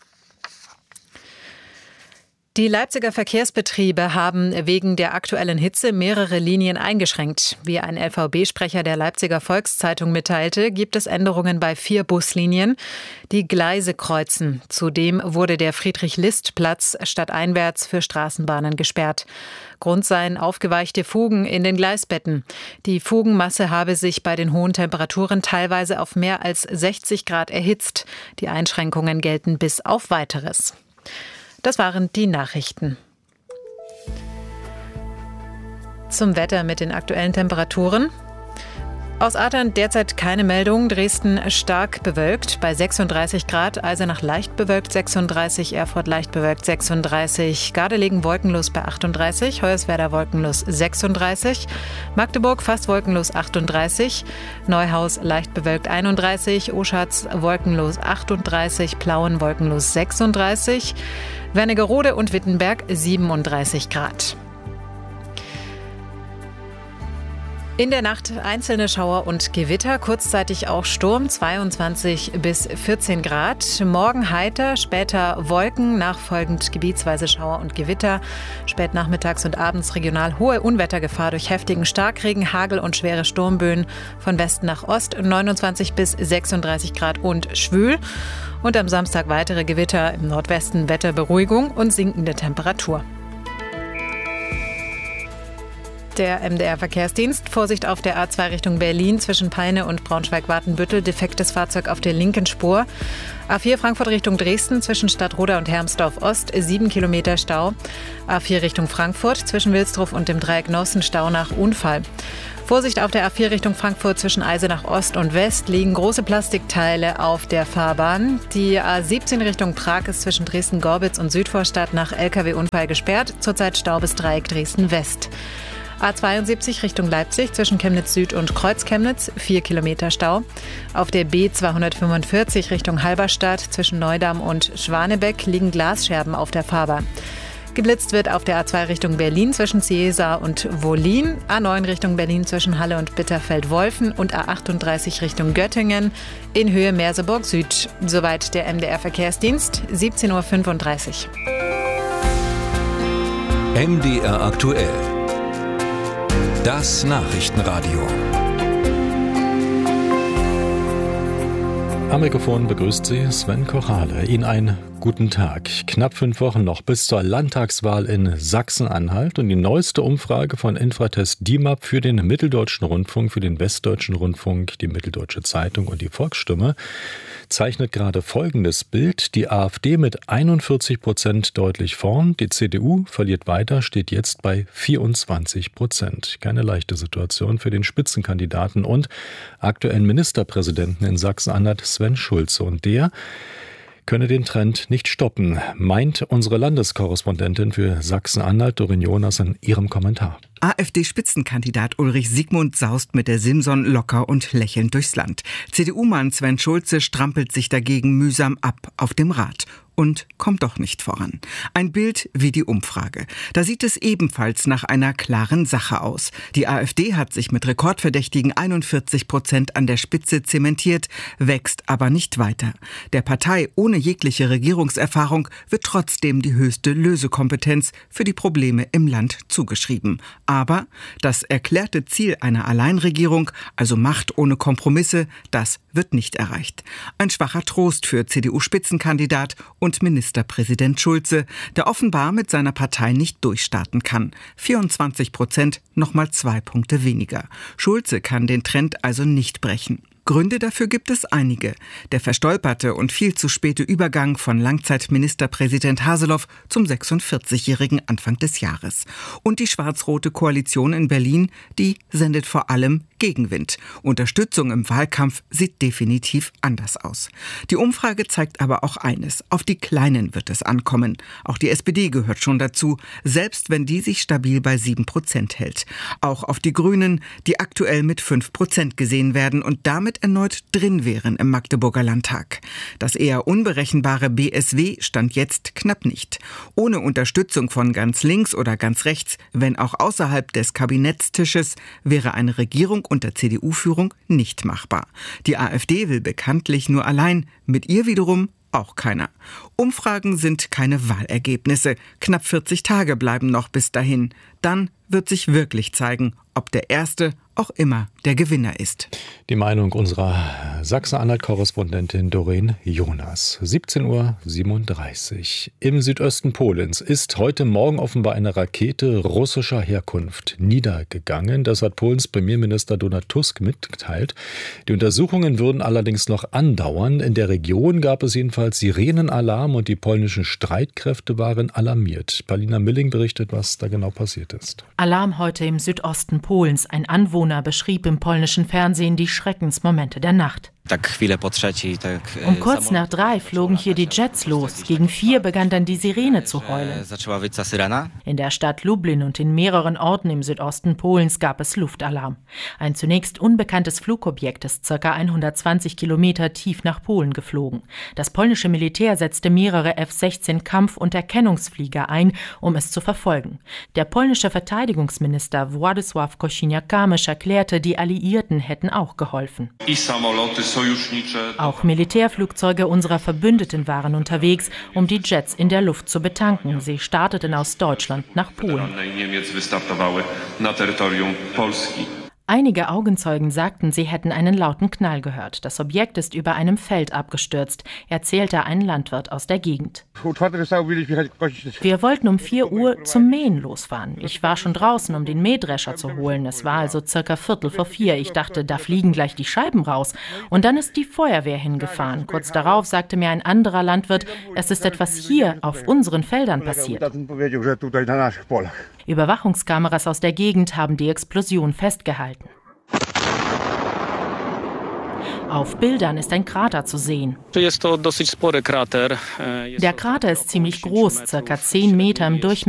Die Leipziger Verkehrsbetriebe haben wegen der aktuellen Hitze mehrere Linien eingeschränkt. Wie ein LVB-Sprecher der Leipziger Volkszeitung mitteilte, gibt es Änderungen bei 4 Buslinien, die Gleise kreuzen. Zudem wurde der Friedrich-List-Platz stadteinwärts für Straßenbahnen gesperrt. Grund seien aufgeweichte Fugen in den Gleisbetten. Die Fugenmasse habe sich bei den hohen Temperaturen teilweise auf mehr als 60 Grad erhitzt. Die Einschränkungen gelten bis auf Weiteres. Das waren die Nachrichten. Zum Wetter mit den aktuellen Temperaturen. Aus Adern derzeit keine Meldung. Dresden stark bewölkt bei 36 Grad. Eisenach leicht bewölkt 36, Erfurt leicht bewölkt 36, Gardelegen wolkenlos bei 38, Hoyerswerda wolkenlos 36, Magdeburg fast wolkenlos 38, Neuhaus leicht bewölkt 31, Oschatz wolkenlos 38, Plauen wolkenlos 36, Wernigerode und Wittenberg 37 Grad. In der Nacht einzelne Schauer und Gewitter, kurzzeitig auch Sturm, 22 bis 14 Grad. Morgen heiter, später Wolken, nachfolgend gebietsweise Schauer und Gewitter. Spät nachmittags und abends regional hohe Unwettergefahr durch heftigen Starkregen, Hagel und schwere Sturmböen. Von Westen nach Ost 29 bis 36 Grad und schwül. Und am Samstag weitere Gewitter, im Nordwesten Wetterberuhigung und sinkende Temperatur. Der MDR-Verkehrsdienst. Vorsicht auf der A2 Richtung Berlin zwischen Peine und Braunschweig-Watenbüttel. Defektes Fahrzeug auf der linken Spur. A4 Frankfurt Richtung Dresden zwischen Stadtroda und Hermsdorf Ost 7 Kilometer Stau. A4 Richtung Frankfurt zwischen Wilsdruf und dem Dreieck Nossen Stau nach Unfall. Vorsicht auf der A4 Richtung Frankfurt zwischen Eisenach Ost und West liegen große Plastikteile auf der Fahrbahn. Die A17 Richtung Prag ist zwischen Dresden-Gorbitz und Südvorstadt nach LKW-Unfall gesperrt. Zurzeit Stau bis Dreieck Dresden West. A72 Richtung Leipzig zwischen Chemnitz Süd und Kreuz-Chemnitz 4 Kilometer Stau. Auf der B245 Richtung Halberstadt zwischen Neudamm und Schwanebeck liegen Glasscherben auf der Fahrbahn. Geblitzt wird auf der A2 Richtung Berlin zwischen Ciesa und Wollin, A9 Richtung Berlin zwischen Halle und Bitterfeld-Wolfen und A38 Richtung Göttingen in Höhe Merseburg Süd. Soweit der MDR-Verkehrsdienst, 17:35 Uhr. MDR aktuell. Das Nachrichtenradio. Am Mikrofon begrüßt Sie Sven Kochale. Ihnen einen guten Tag. Knapp 5 Wochen noch bis zur Landtagswahl in Sachsen-Anhalt. Und die neueste Umfrage von Infratest DIMAP für den Mitteldeutschen Rundfunk, für den Westdeutschen Rundfunk, die Mitteldeutsche Zeitung und die Volksstimme zeichnet gerade folgendes Bild. Die AfD mit 41% deutlich vorn. Die CDU verliert weiter, steht jetzt bei 24%. Keine leichte Situation für den Spitzenkandidaten und aktuellen Ministerpräsidenten in Sachsen-Anhalt, Sven Schulze. Und der könne den Trend nicht stoppen, meint unsere Landeskorrespondentin für Sachsen-Anhalt, Doreen Jonas, in ihrem Kommentar. AfD-Spitzenkandidat Ulrich Siegmund saust mit der Simson locker und lächelnd durchs Land. CDU-Mann Sven Schulze strampelt sich dagegen mühsam ab auf dem Rad und kommt doch nicht voran. Ein Bild wie die Umfrage. Da sieht es ebenfalls nach einer klaren Sache aus. Die AfD hat sich mit rekordverdächtigen 41% an der Spitze zementiert, wächst aber nicht weiter. Der Partei ohne jegliche Regierungserfahrung wird trotzdem die höchste Lösekompetenz für die Probleme im Land zugeschrieben. Aber das erklärte Ziel einer Alleinregierung, also Macht ohne Kompromisse, das wird nicht erreicht. Ein schwacher Trost für CDU-Spitzenkandidat und Ministerpräsident Schulze, der offenbar mit seiner Partei nicht durchstarten kann. 24%, nochmal 2 Punkte weniger. Schulze kann den Trend also nicht brechen. Gründe dafür gibt es einige. Der verstolperte und viel zu späte Übergang von Langzeitministerpräsident Haseloff zum 46-jährigen Anfang des Jahres. Und die schwarz-rote Koalition in Berlin, die sendet vor allem Gegenwind. Unterstützung im Wahlkampf sieht definitiv anders aus. Die Umfrage zeigt aber auch eines: Auf die Kleinen wird es ankommen. Auch die SPD gehört schon dazu, selbst wenn die sich stabil bei 7% hält. Auch auf die Grünen, die aktuell mit 5% gesehen werden und damit erneut drin wären im Magdeburger Landtag. Das eher unberechenbare BSW stand jetzt knapp nicht. Ohne Unterstützung von ganz links oder ganz rechts, wenn auch außerhalb des Kabinettstisches, wäre eine Regierung unter CDU-Führung nicht machbar. Die AfD will bekanntlich nur allein, mit ihr wiederum auch keiner. Umfragen sind keine Wahlergebnisse. Knapp 40 Tage bleiben noch bis dahin. Dann wird sich wirklich zeigen, ob der Erste auch immer der Gewinner ist. Die Meinung unserer Sachsen-Anhalt-Korrespondentin Doreen Jonas. 17:37 Uhr. Im Südosten Polens ist heute Morgen offenbar eine Rakete russischer Herkunft niedergegangen. Das hat Polens Premierminister Donald Tusk mitgeteilt. Die Untersuchungen würden allerdings noch andauern. In der Region gab es jedenfalls Sirenenalarm und die polnischen Streitkräfte waren alarmiert. Paulina Milling berichtet, was da genau passiert ist. Alarm heute im Südosten Polens. Ein Anwohner beschrieb im polnischen Fernsehen die Schreckensmomente der Nacht. Um kurz nach 3 flogen hier die Jets los. Gegen 4 begann dann die Sirene zu heulen. In der Stadt Lublin und in mehreren Orten im Südosten Polens gab es Luftalarm. Ein zunächst unbekanntes Flugobjekt ist ca. 120 Kilometer tief nach Polen geflogen. Das polnische Militär setzte mehrere F-16 Kampf- und Erkennungsflieger ein, um es zu verfolgen. Der polnische Verteidigungsminister Władysław Kosiniak-Kamysz erklärte, die Alliierten hätten auch geholfen. Auch Militärflugzeuge unserer Verbündeten waren unterwegs, um die Jets in der Luft zu betanken. Sie starteten aus Deutschland nach Polen. Einige Augenzeugen sagten, sie hätten einen lauten Knall gehört. Das Objekt ist über einem Feld abgestürzt, erzählte ein Landwirt aus der Gegend. Wir wollten um 4 Uhr zum Mähen losfahren. Ich war schon draußen, um den Mähdrescher zu holen. Es war also circa 3:45. Ich dachte, da fliegen gleich die Scheiben raus. Und dann ist die Feuerwehr hingefahren. Kurz darauf sagte mir ein anderer Landwirt, es ist etwas hier auf unseren Feldern passiert. Überwachungskameras aus der Gegend haben die Explosion festgehalten. Auf Bildern ist ein Krater zu sehen. Der Krater ist ziemlich groß, ca. 10 Meter im Durchmesser